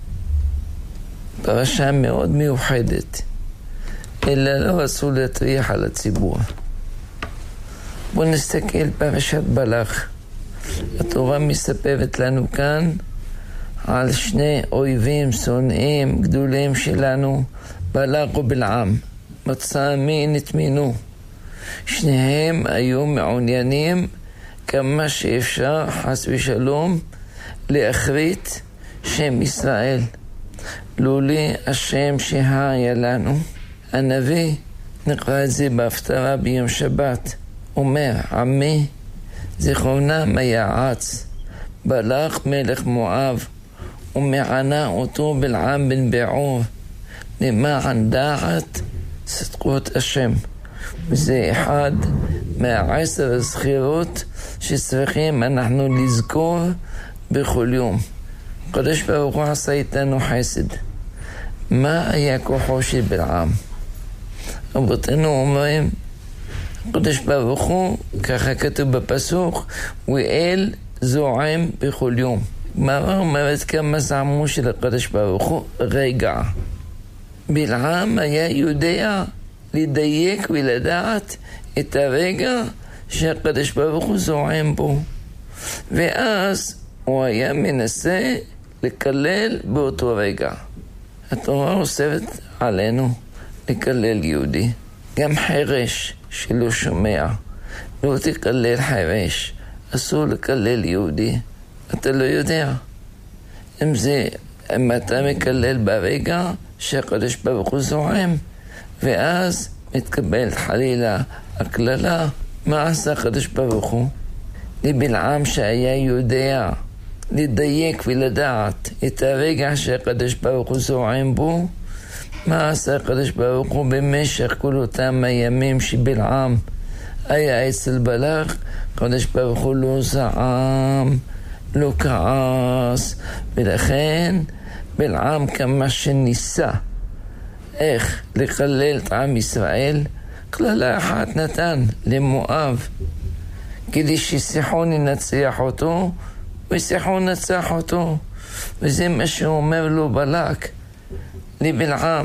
פרשה מאוד מיוחדת, אלא לא רצו להטריח על הציבור. בואו נסתכל פרשת בלק. התורה מספרת לנו כאן על שני אויבים שונאים גדולים שלנו, בלק ובלעם. מצא מין נתמינו. שניהם היו מעוניינים כמה שאפשר חס ושלום להחריט שם ישראל. לולי השם שהיה לנו. הנביא, נקרא את זה בהפטרה ביום שבת, אומר, עמי זיכרונם היעץ בלק מלך מואב ומענה אותו בלעם בן בעור למען דעת צדקות השם. וזה אחד מהעשר הזכירות שצריכים אנחנו לזכור בכל יום. הקדוש ברוך הוא עשה איתנו חסד. מה היה כוחו של בלעם? רבותינו אומרים, הקדוש ברוך הוא, ככה כתוב בפסוק, הוא אל זועם בכל יום. גמרא אומרת כמה זעמו של הקדוש ברוך הוא רגע. בלעם היה יודע לדייק ולדעת את הרגע שהקדוש ברוך הוא זועם בו, ואז הוא היה מנסה לקלל באותו רגע. התורה אוסרת עלינו לקלל יהודי. גם חרש שלא שומע, לא תקלל חרש. אסור לקלל יהודי. אתה לא יודע. אם זה, אם אתה מקלל ברגע שהקדוש ברוך הוא זועם, ואז מתקבלת חלילה הכללה, מה עשה הקדוש ברוך הוא? לבלעם שהיה יודע לדייק ולדעת את הרגע שהקדוש ברוך הוא זועם בו, מה עשה הקדוש ברוך הוא במשך כל אותם הימים שבלעם היה אצל בלק? הקדוש ברוך הוא לא זעם, לא כעס, ולכן בלעם כמה שניסה איך לקלל את עם ישראל, כללה אחת נתן למואב כדי שסיחון ינצח אותו, וסיחון נצח אותו. וזה מה שאומר לו בלק לבלעם,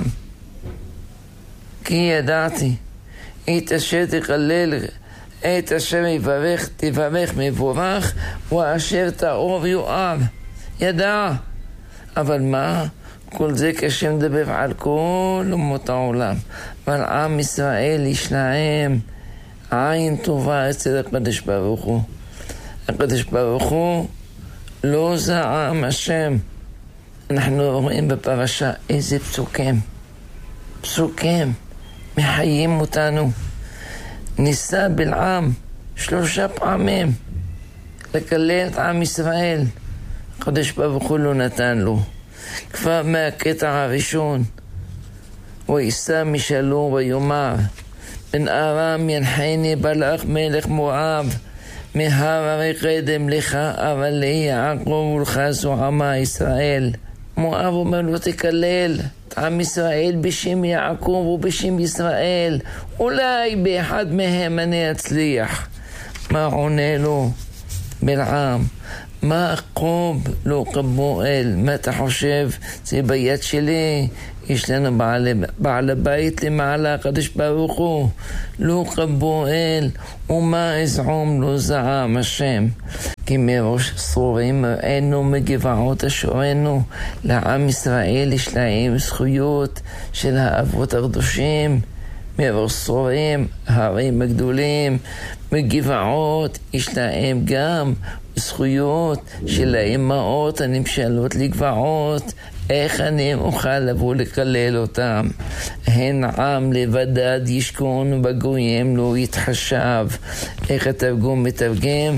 כי ידעתי את אשר תקלל, את אשר יברך תברך מבורך, ואשר תאור יואב. ידע. אבל מה? כל זה כשם מדבר על כל אומות העולם, אבל עם ישראל יש להם עין טובה אצל הקדוש ברוך הוא. הקדוש ברוך הוא לא זעם השם. אנחנו רואים בפרשה איזה פסוקים, פסוקים מחיים אותנו. ניסה בלעם שלושה פעמים לקלל את עם ישראל, הקדוש ברוך הוא לא נתן לו. כבר מהקטע הראשון וישא משלום ויאמר, בן ארם ינחני בלק מלך מואב, מהררי קדם לך, אבל לי יעקב ולך זוהמה ישראל. מואב אומר לו, תקלל את עם ישראל בשם יעקב ובשם ישראל, אולי באחד מהם אני אצליח. מה עונה לו בלעם? מה קוב לא קבואל? מה אתה חושב? זה ביד שלי, יש לנו בעל, בעל הבית למעלה, הקדוש ברוך הוא. לא קבואל, ומה אזעום לא זעם השם. כי מראש סורים ראינו מגבעות אשורנו, לעם ישראל יש להם זכויות של האבות הקדושים. מראש סורים, הרים הגדולים, מגבעות יש להם גם זכויות של האמהות הנמשלות לגבעות. איך אני אוכל לבוא לקלל אותם? הן עם לבדד ישכון ובגויים לא יתחשב. איך התרגום מתרגם?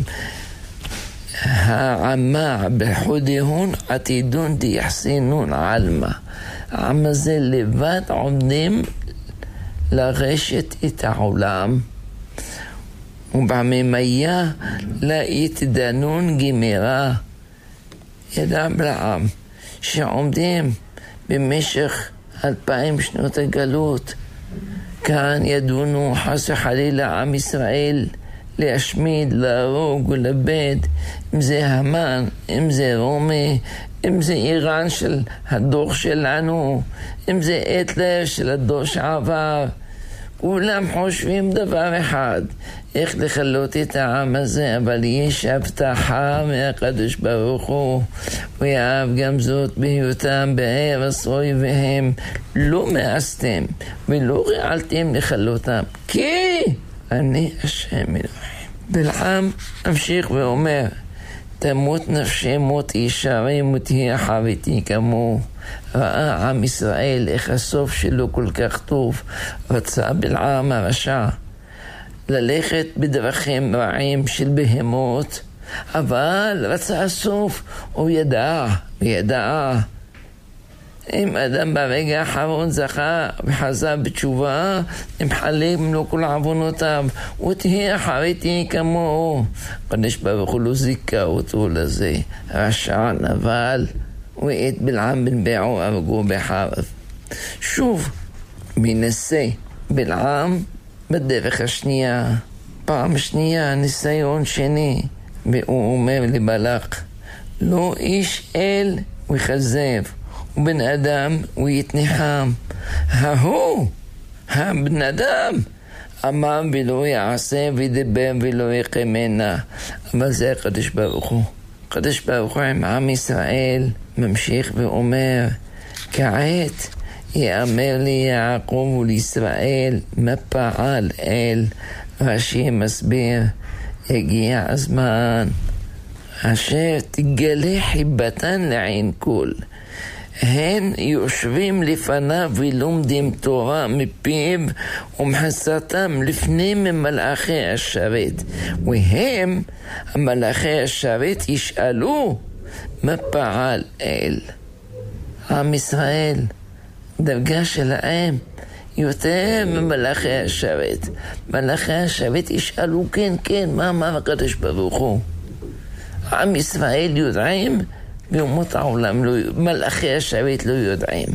העמה בחודהון עתידון דיחסינון עלמה. העם הזה לבד עומדים לרשת את העולם, ובעמימיה לא יתדנון גמירה. ידע בלעם שעומדים במשך אלפיים שנות הגלות, כאן ידונו חס וחלילה עם ישראל להשמיד, להרוג ולאבד, אם זה המן, אם זה רומי, אם זה איראן של הדור שלנו, אם זה היטלר של הדור שעבר. כולם חושבים דבר אחד, איך לכלות את העם הזה, אבל יש הבטחה מהקדוש ברוך הוא, ויאהב גם זאת בהיותם בארץ אויביהם, לא מאסתם ולא רעלתם לכלותם, כי אני השם אלוהים. בלעם המשיך ואומר, תמות נפשי מות ישרים ותהיה חביתי כמוהו. ראה עם ישראל איך הסוף שלו כל כך טוב, רצה בלעם הרשע ללכת בדרכים רעים של בהמות, אבל רצה הסוף, הוא ידע, הוא ידע. אם אדם ברגע האחרון זכה וחזר בתשובה, נמחלים לו כל עוונותיו, ותהיה חביתי כמוהו. הקדוש ברוך הוא לא זיכה אותו לזה. רשע נבל, ואת בלעם בן בעור הרגו בחרב. שוב מנסה בלעם בדרך השנייה, פעם שנייה, ניסיון שני, והוא אומר לבלק, לא איש אל וכזב, ובן אדם הוא יתנחם. ההוא, הבן אדם, אמר ולא יעשה וידבר ולא יקיימנה. אבל זה הקדוש ברוך הוא. הקדוש ברוך הוא עם עם ישראל ממשיך ואומר, כעת יאמר לי יעקב ולישראל מה פעל אל. רש"י מסביר, הגיע הזמן אשר תגלה חיבתן לעין כל. הם יושבים לפניו ולומדים תורה מפיו ומחסתם לפני ממלאכי השרת, והם המלאכי השרת ישאלו מה פעל אל. עם ישראל דרגה שלהם יותר ממלאכי השרת. מלאכי השרת ישאלו כן כן מה אמר הקדוש ברוך הוא. עם ישראל יודעים ואומות העולם לא, מלאכי השרת לא יודעים.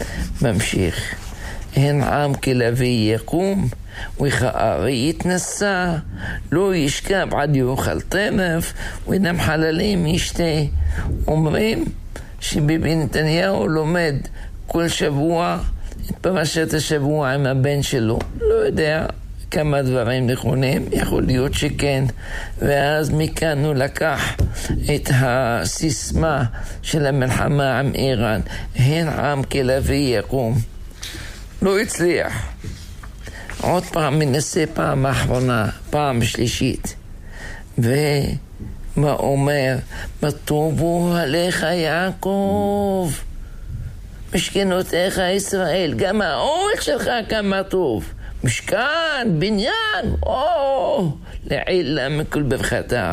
ממשיך, הן עם כלבי יקום וכארי יתנסה, לא ישכב עד יאכל טרף וינם חללים ישתה. אומרים שביבי נתניהו לומד כל שבוע את פרשת השבוע עם הבן שלו, לא יודע כמה דברים נכונים, יכול להיות שכן. ואז מכאן הוא לקח את הסיסמה של המלחמה עם איראן, הן עם כלבי יקום. לא הצליח. עוד פעם מנסה, פעם האחרונה, פעם שלישית. ומה אומר? מה טובו עליך יעקב, משכנותיך ישראל, גם האוהל שלך כמה טוב, משכן, בניין, או, לעילה מכל ברכתה.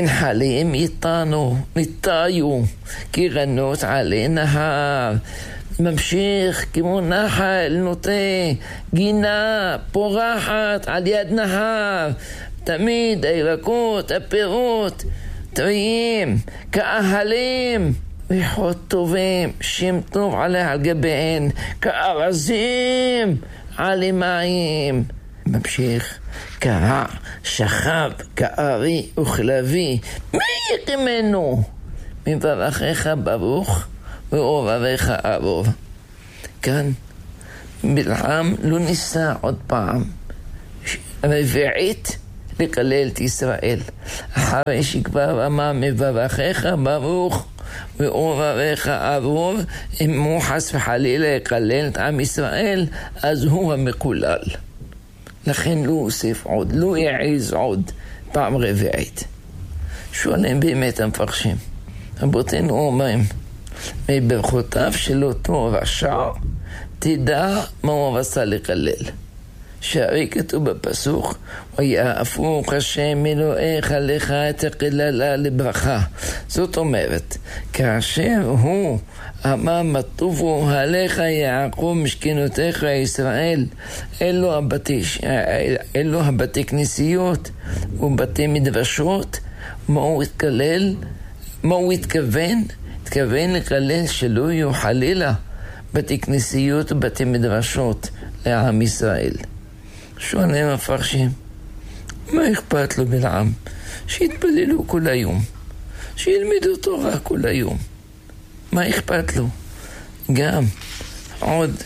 כנחלים איתנו, ניטיו, כרנות עלי נהר, ממשיך כמו נחל נוטה, גינה פורחת על יד נהר, תמיד הירקות, הפירות, טריים, כאהלים, ריחות טובים, שם טוב עליה על גביהן, כארזים, עלי מים. ממשיך, קרע, שכב, כארי וכלבי, מי יקימנו? מברכך ברוך ואוהביך ארוב. כאן בלעם לא ניסה עוד פעם רביעית לקלל את ישראל, אחרי שכבר אמר מברכך ברוך ואוהביך ארוב, אם הוא חס וחלילה יקלל את עם ישראל, אז הוא המקולל. לכן לא הוסיף עוד, לא יעיז עוד פעם רביעית. שואלים באמת המפרשים, רבותינו אומרים, מברכותיו של אותו רשע תדע מה הוא רצה לקלל. שהרי כתוב בפסוק, ויאהפוך השם אלוהיך לך את הקללה לברכה. זאת אומרת, כאשר הוא אמר מה טובו עליך יעקב משכנותיך ישראל, אלו הבתי, אלו הבתי כנסיות ובתי מדרשות, מה הוא התקלל? מה הוא התכוון? התכוון לקלל שלא יהיו חלילה בתי כנסיות ובתי מדרשות לעם ישראל. שואלים המפרשים, מה אכפת לו בלעם? שיתפללו כל היום, שילמדו תורה כל היום, מה אכפת לו? גם עוד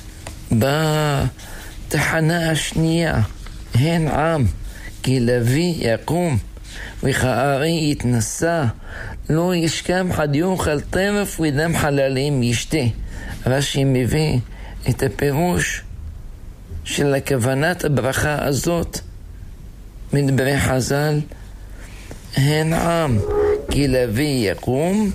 בתחנה השנייה, הן עם כי לוי יקום וכארי יתנסה, לא ישכם חד יאכל טרף ודם חללים ישתה. רש"י מביא את הפירוש של הכוונת הברכה הזאת מדברי חז"ל, הן עם כי לוי יקום,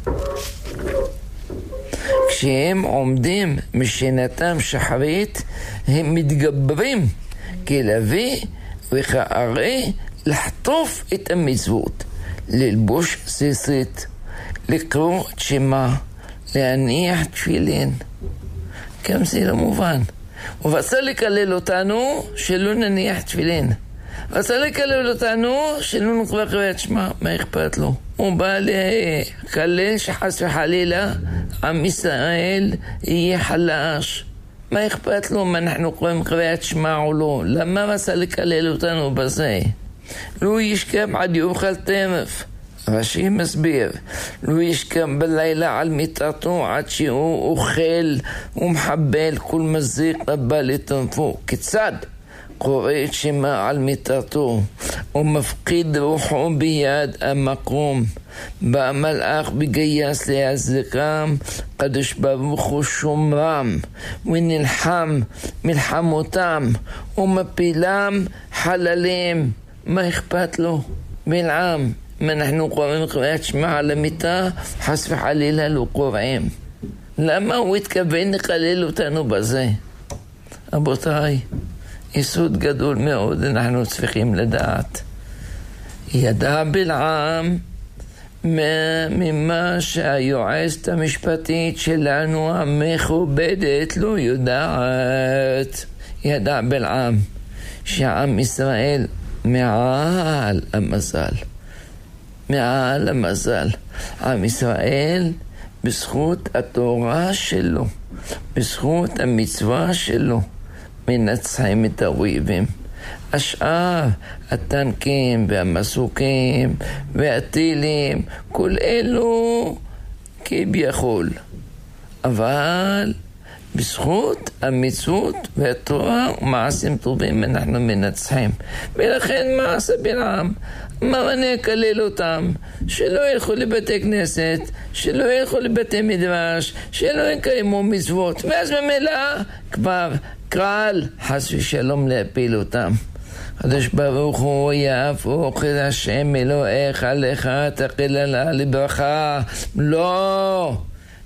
כשהם עומדים משנתם שחרית הם מתגברים כלוי וכארי לחטוף את המצוות, ללבוש ציצית, לקרוא תשימה, להניח תפילין. גם זה לא מובן. הוא רצה לקלל אותנו שלא נניח תפילין, רצה לקלל אותנו שלא נקרא קריאת שמע. מה אכפת לו? הוא בא לקלל שחס וחלילה עם ישראל יהיה חלש. מה אכפת לו מה אנחנו קוראים קריאת שמע או לא? למה רצה לקלל אותנו בזה? לא ישכם עד יאכל טרף. רש"י מסביר, לא ישכם בלילה על מיטתו עד שהוא אוכל ומחבל כל מזיק הבא לטנפו. כיצד? קורא את שמה על מיטתו ומפקיד רוחו ביד המקום. בא מלאך בגייס להזרקם, קדוש ברוך הוא שומרם ונלחם מלחמותם ומפילם חללים. מה אכפת לו? בלעם, אם אנחנו קוראים קריאת שמע על המיטה, חס וחלילה לא קוראים. למה הוא התכוון לקלל אותנו בזה? רבותיי, יסוד גדול מאוד אנחנו צריכים לדעת. ידע בלעם ממה שהיועצת המשפטית שלנו המכובדת לא יודעת. ידע בלעם שעם ישראל מעל המזל, מעל המזל. עם ישראל בזכות התורה שלו, בזכות המצווה שלו, מנצחים את האויבים. השאר, הטנקים והמסוקים והטילים, כל אלו כביכול. אבל בזכות המצוות והתורה ומעשים טובים אנחנו מנצחים. ולכן מה עשה בלעם? מה אני אקלל אותם? שלא ילכו לבתי כנסת, שלא ילכו לבתי מדרש, שלא יקיימו מצוות. ואז ממילא כבר קל חס ושלום להפיל אותם. קדוש ברוך הוא יהפוך את השם אלוהיך לך תקללה לברכה. לא,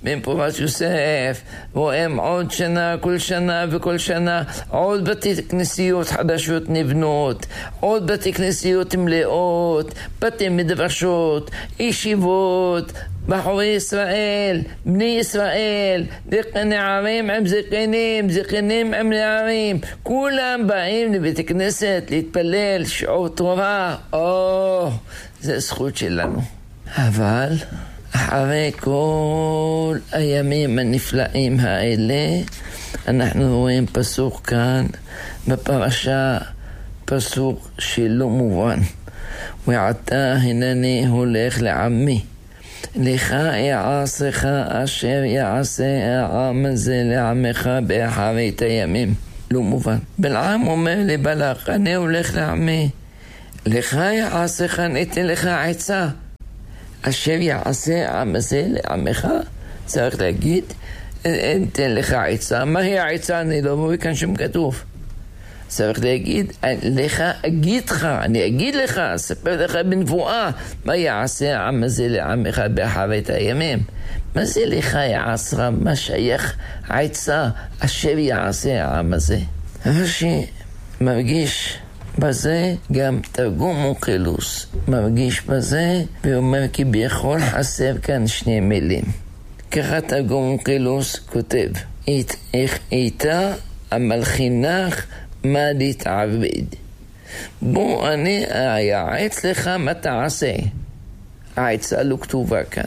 בין פורת יוסף, רואים עוד שנה, כל שנה וכל שנה, עוד בתי כנסיות חדשות נבנות, עוד בתי כנסיות מלאות, בתי מדרשות, ישיבות, בחורי ישראל, בני ישראל, נערים עם זקנים, זקנים עם נערים, כולם באים לבית הכנסת להתפלל שעות תורה. או, זה זכות שלנו. אבל אחרי כל הימים הנפלאים האלה, אנחנו רואים פסוק כאן בפרשה, פסוק שלא מובן. ועתה הנני הולך לעמי, לך יעשך אשר יעשה העם הזה לעמך באחרית הימים. לא מובן. בלעם אומר לבלק, אני הולך לעמי, לך יעשך, ניתן לך עצה, אשר יעשה העם הזה לעמך. צריך להגיד, ניתן לך עצה. מהי העצה? אני לא רואה כאן שום כתוב. צריך להגיד, לך אגידך, אני אגיד לך, אספר לך בנבואה, מה יעשה העם הזה לעמך באחרית הימים. מה זה לך יעשך? מה שייך העצה אשר יעשה העם הזה? רש"י מרגיש בזה גם תרגום אונקלוס, מרגיש בזה ואומר כי ביכול חסר כאן שני מילים. ככה תרגום אונקלוס כותב, איך איתה המלחינך מה להתעבד. בוא אני אייעץ לך מה תעשה. העצה לא כתובה כאן.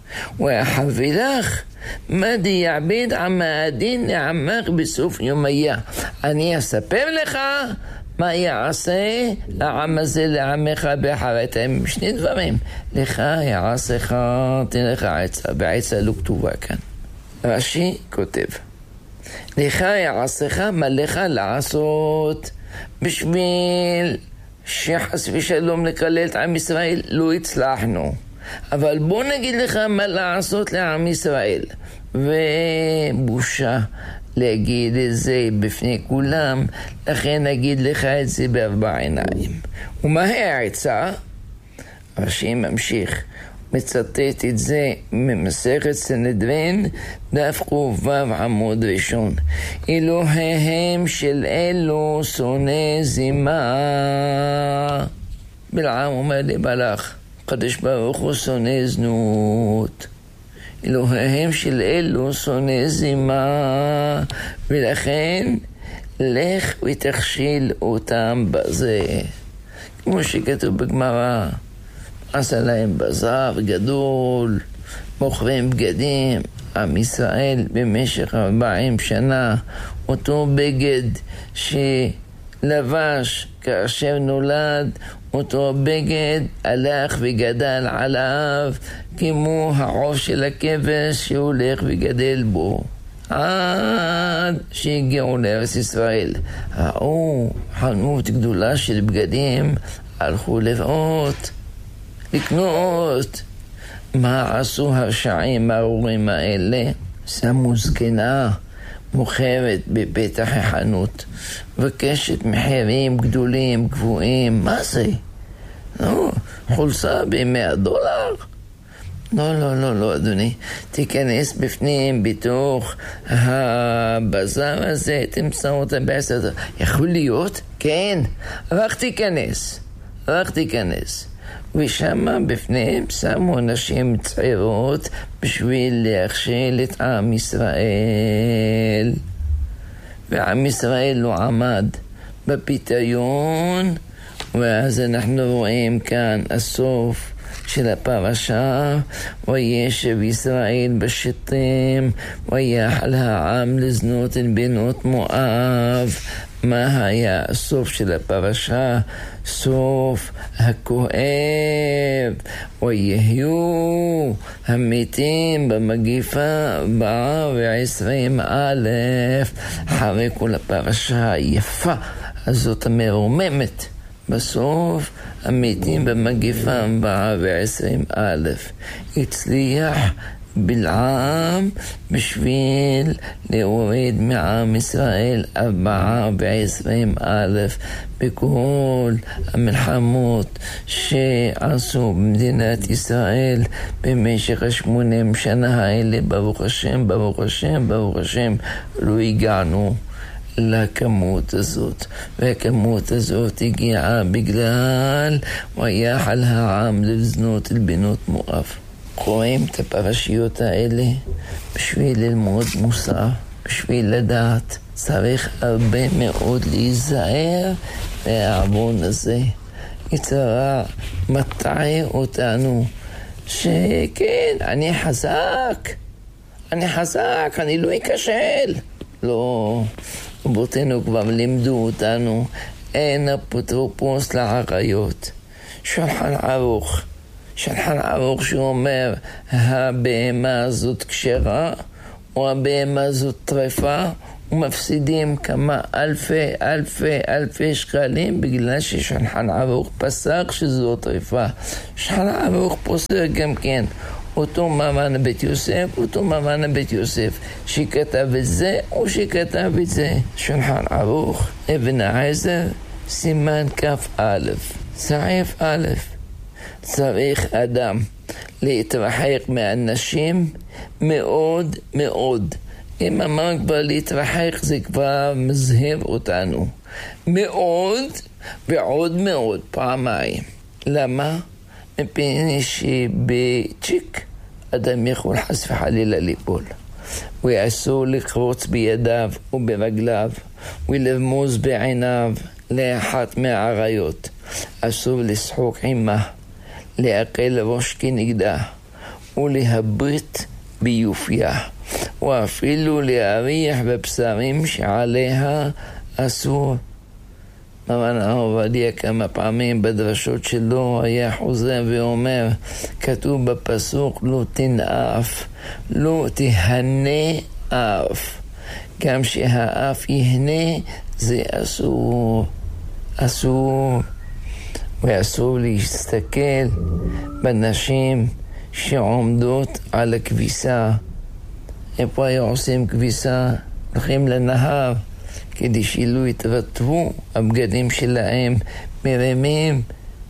ואחבילך מה דיעבד עמה הדין לעמך בסוף יומיה. אני אספר לך מה יעשה העם הזה לעמך באחרית הימים. שני דברים. לך יעשך, תן לך עצה, והעצה לא כתובה כאן. רש"י כותב, לך יעשך מה לך לעשות בשביל שחס ושלום לקלל את עם ישראל. לא הצלחנו, אבל בוא נגיד לך מה לעשות לעם ישראל. ובושה להגיד את זה בפני כולם, לכן נגיד לך את זה בארבע עיניים. ומהי העצה? רש"י ממשיך, מצטט את זה ממסכת סנהדרין, דף ק"ו עמוד ראשון. אלוהיהם של אלו שונא זימה. בלעם אומר לבלק, הקדוש ברוך הוא שונא זנות. אלוהיהם של אלו שונא זימה, ולכן לך ותכשיל אותם בזה. כמו שכתוב בגמרא, עשה להם בזר גדול, מוכרים בגדים. עם ישראל במשך ארבעים שנה, אותו בגד שלבש כאשר נולד, אותו בגד הלך וגדל עליו כמו העוף של הכבש שהולך וגדל בו, עד שהגיעו לארץ ישראל. ראו חנות גדולה של בגדים, הלכו לראות, לקנות. מה עשו הרשעים הארורים האלה? שמו זקנה מוכרת בפתח החנות, וקשת מחירים גדולים, גבוהים. מה זה? לא, חולצה ב-מאה דולר? לא, לא, לא, לא, אדוני. תיכנס בפנים, בתוך הבזר הזה, תמצא אותה בעשר דולר. יכול להיות? כן. רק תיכנס. רק תיכנס. ושם בפניהם שמו נשים צעירות בשביל להכשיל את עם ישראל. ועם ישראל לא עמד בפיתיון, ואז אנחנו רואים כאן הסוף של הפרשה, וישב ישראל בשטים, ויחל העם לזנות אל בנות מואב. מה היה הסוף של הפרשה? סוף הכואב. ויהיו המתים במגיפה הבאה ועשרים א'. אחרי כל הפרשה היפה הזאת המרוממת בסוף המתים במגיפה ארבעה ועשרים אלף. הצליח בלעם בשביל להוריד מעם ישראל ארבעה ועשרים אלף בכל המלחמות שעשו במדינת ישראל במשך השמונים שנה האלה. ברוך השם, ברוך השם, ברוך השם, לא הגענו לכמות הזאת, והכמות הזאת הגיעה בגלל ויחל העם לבזנות אל בנות מואב. קוראים את הפרשיות האלה בשביל ללמוד מוסר, בשביל לדעת. צריך הרבה מאוד להיזהר מהעוון הזה. יצרה מטעה אותנו שכן, אני חזק, אני חזק, אני לא אכשל. לא, רבותינו כבר לימדו אותנו, אין אפוטרופוס לעריות. שולחן ערוך, שולחן ערוך שאומר, הבהמה הזאת כשרה, או הבהמה הזאת טרפה, ומפסידים כמה אלפי, אלפי, אלפי שקלים, בגלל ששולחן ערוך פסק שזו טרפה. שולחן ערוך פוסק גם כן. אותו מרן בית יוסף, אותו מרן בית יוסף, שכתב את זה או שכתב את זה. שולחן ערוך, אבן העזר, סימן כף א', סעיף א'. צריך אדם להתרחק מאנשים מאוד מאוד. אם אמר כבר להתרחק זה כבר מזהב אותנו. מאוד ועוד מאוד, פעמיים. למה? מפני שבצ'יק אדם יכול חס וחלילה ליפול. ואסור לקרוץ בידיו וברגליו ולרמוז בעיניו לאחת מהעריות. אסור לשחוק עמה, להקל ראש כנגדה ולהביט ביופיה, ואפילו להריח בבשרים שעליה אסור. מרן הרב עובדיה כמה פעמים בדרשות שלו היה חוזר ואומר, כתוב בפסוק לא תנאף, לא תהנה אף. גם שהאף יהנה זה אסור, אסור. ואסור להסתכל בנשים שעומדות על הכביסה. איפה היו עושים כביסה? הולכים לנהר כדי שלא יתרטבו הבגדים שלהם. מרמים,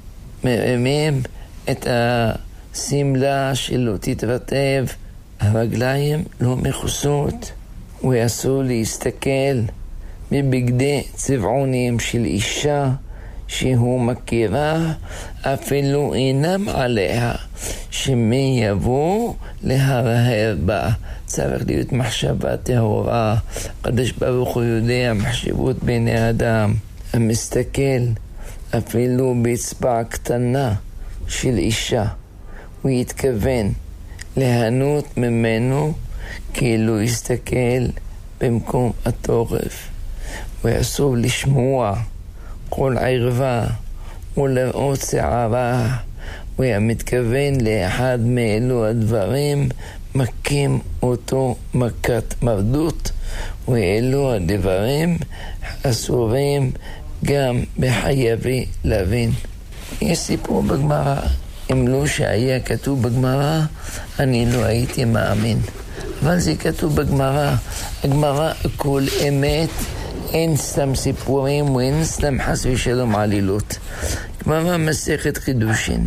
מרמים את הסמלה שלא תתרטב. הרגליים לא מכוסות. ואסור להסתכל בבגדי צבעונים של אישה שהוא מכירה, אפילו אינם עליה, שמי יבוא להרהר בה. צריך להיות מחשבה טהורה. הקדוש ברוך הוא יודע מחשבות בני אדם. המסתכל אפילו באצבע קטנה של אישה, הוא יתכוון להנות ממנו כאילו יסתכל במקום התורף. ואסור לשמוע כל ערווה ולראות שערה, והמתכוון לאחד מאלו הדברים מכים אותו מכת מרדות, ואלו הדברים אסורים גם בחייבי להבין. יש סיפור בגמרא, אם לא שהיה כתוב בגמרא אני לא הייתי מאמין, אבל זה כתוב בגמרא. הגמרא הכל אמת, אין סתם סיפורים ואין סתם חס ושלום עלילות. גמרא מסכת חידושין,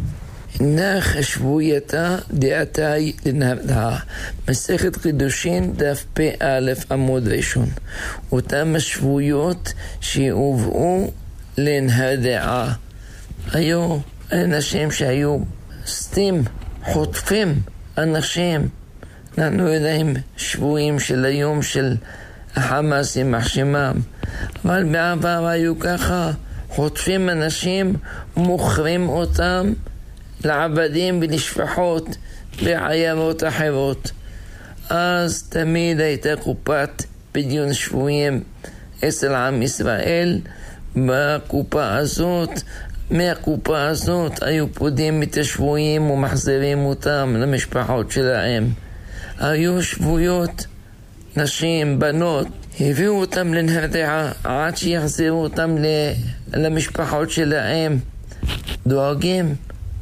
נח שבוייתה דעתי לנהרדה. מסכת חידושין דף פ א' עמוד ראשון. אותם השבויות שהובאו לנהרדה. היו אנשים שהיו סתים, חוטפים אנשים. אנחנו יודעים שבויים של היום של החמאס עם מחשמם, אבל בעבר היו ככה, חוטפים אנשים, מוכרים אותם לעבדים ולשפחות בעיירות אחרות. אז תמיד הייתה קופת פדיון שבויים אצל עם ישראל. בקופה הזאת, מהקופה הזאת היו פודים את השבויים ומחזירים אותם למשפחות שלהם. היו שבויות, נשים, בנות, הביאו אותם לנהרדעה עד שיחזירו אותם למשפחות שלהם. דואגים.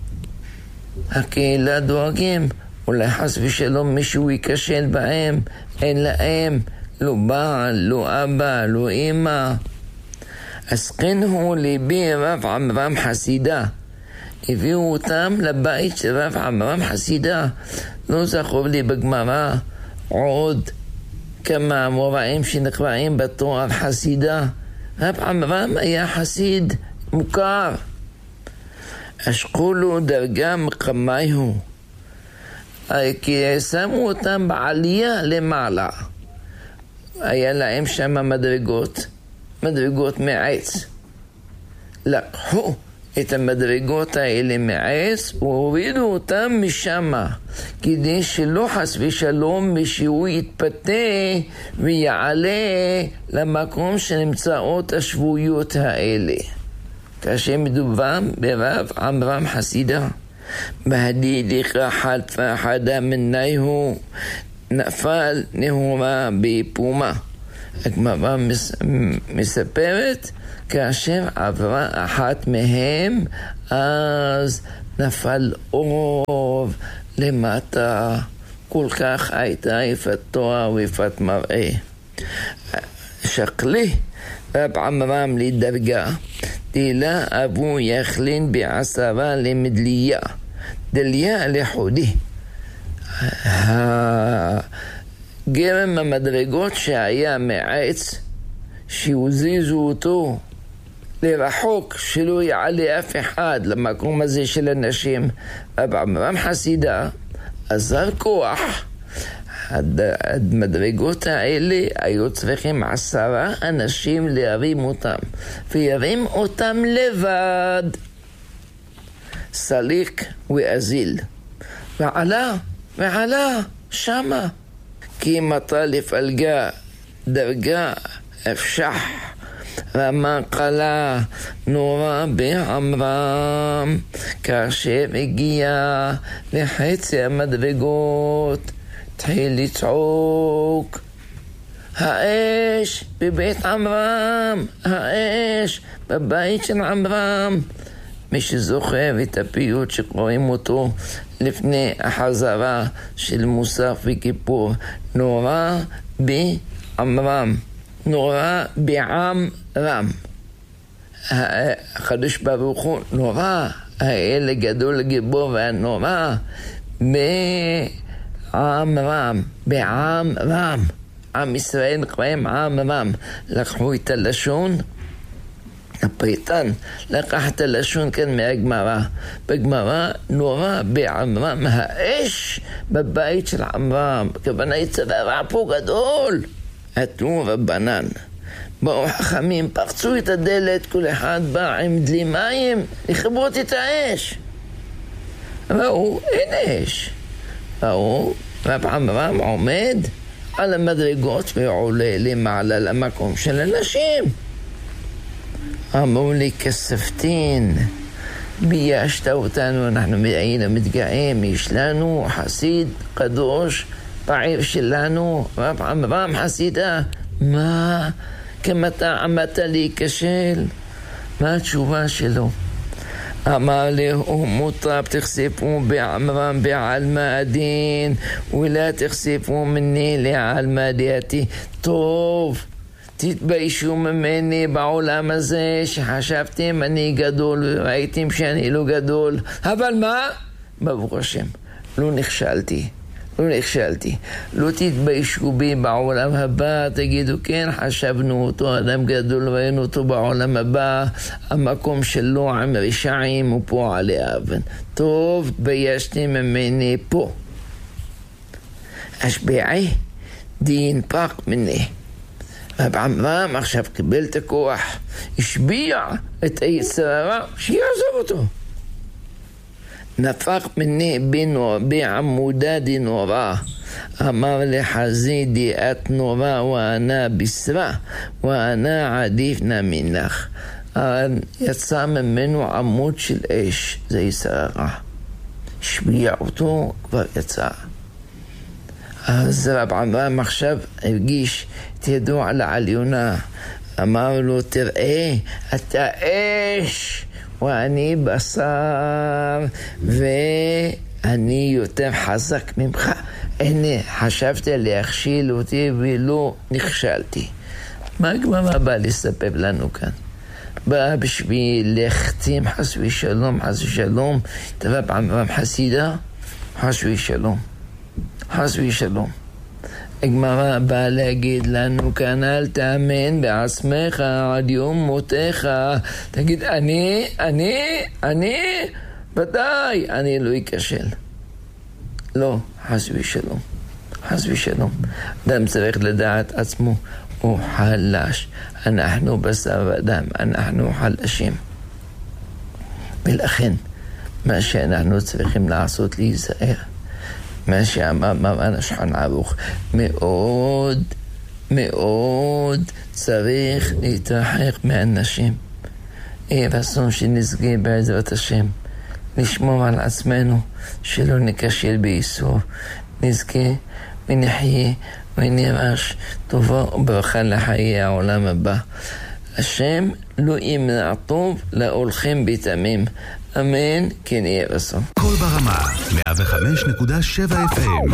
הקהילה דואגים. אולי חס ושלום מישהו ייכשל בהם. אין להם לא בעל, לא אבא, לא אמא. אסקנהו ליבי רב עמרם חסידה. הביאו אותם לבית של רב עמרם חסידה. לא זכור לי בגמרא עוד כמה המוראים שנקראים בתואר חסידה. רב עמרם היה חסיד מוכר. אשכולו דרגה מקמייהו. כי שמו אותם בעלייה למעלה. היה להם שם מדרגות, מדרגות מעץ. לקחו את המדרגות האלה מעץ והורידו אותם משם, כדי שלא חס ושלום מישהו יתפתה ויעלה למקום שנמצאות השבויות האלה. כאשר מדובר ברב עמרם חסידה, בהדידך חלפה חדה מנייהו, נפל נהורה באיפומה. הגמרא מספרת כאשר עברה אחת מהם, אז נפל אור למטה. כל כך הייתה יפת תואר ויפת מראה. שקלי רב עמרם לדרגה, תהילה אבו יכלין בעשרה למדליה, דליה לחודי. גרם המדרגות שהיה מעץ, שהוזיזו אותו לרחוק, שלא יעלה אף אחד למקום הזה של אנשים. רב עמרם חסידה עזר כוח. המדרגות האלה היו צריכים עשרה אנשים להרים אותם, וירים אותם לבד. סליק ואזיל, ועלה ועלה שמה, כי מטה לפלגה דרגה אפשח, רמה קלה נורא בעמרם. כאשר הגיע לחצי המדרגות, התחיל לצעוק, האש בבית עמרם, האש בבית של עמרם. מי שזוכר את הפיוט שקוראים אותו לפני החזרה של מוסף וכיפור, נורא בעמרם, נורא בעם רם. הקדוש ברוך הוא נורא, האל הגדול הגיבור והנורא בעם רם, בעם רם. עם ישראל נקראים עם רם. לקחו את הלשון, הפריטן לקח את הלשון כאן מהגמרא. בגמרא נורא בעמרם, האש בבית של עמרם. כוונה יצא פה גדול. עטו רבנן, באו חכמים, פרצו את הדלת, כל אחד בא עם דלי מים לכבות את האש. ראו, אין אש. ראו, רב עמרם עומד על המדרגות ועולה למעלה למקום של אנשים. אמרו לי, כספתין, ביישת אותנו, אנחנו היינו מתגאים, יש לנו חסיד קדוש בעיר שלנו, רב עמרם חסידה. מה? כמתה עמדת להיכשל? מה התשובה שלו? אמר לו, מוטב תחשפו בעמרם בעלמא הדין, ולא תחשפו מני לעלמא דעתי. טוב, תתביישו ממני בעולם הזה שחשבתם אני גדול וראיתם שאני לא גדול. אבל מה? ברוך השם, לא נכשלתי. לא נכשלתי. לא תתביישו בי בעולם הבא, תגידו כן, חשבנו אותו אדם גדול, ראינו אותו בעולם הבא, המקום שלו עם רשעים הוא פה עלי אבן. טוב, תביישתי ממני פה. השביעי דין פק מני. רב עמרם עכשיו קיבל את הכוח, השביע את היצר הרע, שיעזוב אותו. נפח מני בעמודה די נורא, אמר לחזידי את נורא ואנה בשרה, ואנה עדיף נמינך. יצא ממנו עמוד של אש, זה יצר הרע. השביע אותו, כבר יצא. אז רב עמרם עכשיו הרגיש את ידו על העליונה, אמר לו, תראה, אתה אש, ואני בשר, ואני יותר חזק ממך. הנה, חשבת להכשיל אותי ולא נכשלתי. מה הגמרא בא לספר לנו כאן? בא בשביל להחתים חס ושלום, חס ושלום, תבע פעם חסידה, חס ושלום, חס ושלום. הגמרא באה להגיד לנו כאן, אל תאמן בעצמך עד יום מותך. תגיד, אני, אני, אני, ודאי, אני לא אכשל. לא, חס ושלום, חס ושלום. אדם צריך לדעת עצמו, הוא חלש. אנחנו בשר ודם, אנחנו חלשים. ולכן, מה שאנחנו צריכים לעשות להיזהר, מה שאמר מרן השולחן ערוך, מאוד מאוד צריך להתרחק מאנשים. יהיה רצון שנזכה בעזרת השם לשמור על עצמנו, שלא נכשל באיסור, נזכה ונחיה ונרש טובה וברכה לחיי העולם הבא. השם לא ימנע טוב להולכים בתמים. אמן, כן יהיה רצון. כל ברמה, מאה וחמש נקודה שבע אף אם.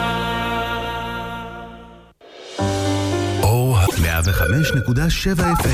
או מאה וחמש נקודה שבע אף אם.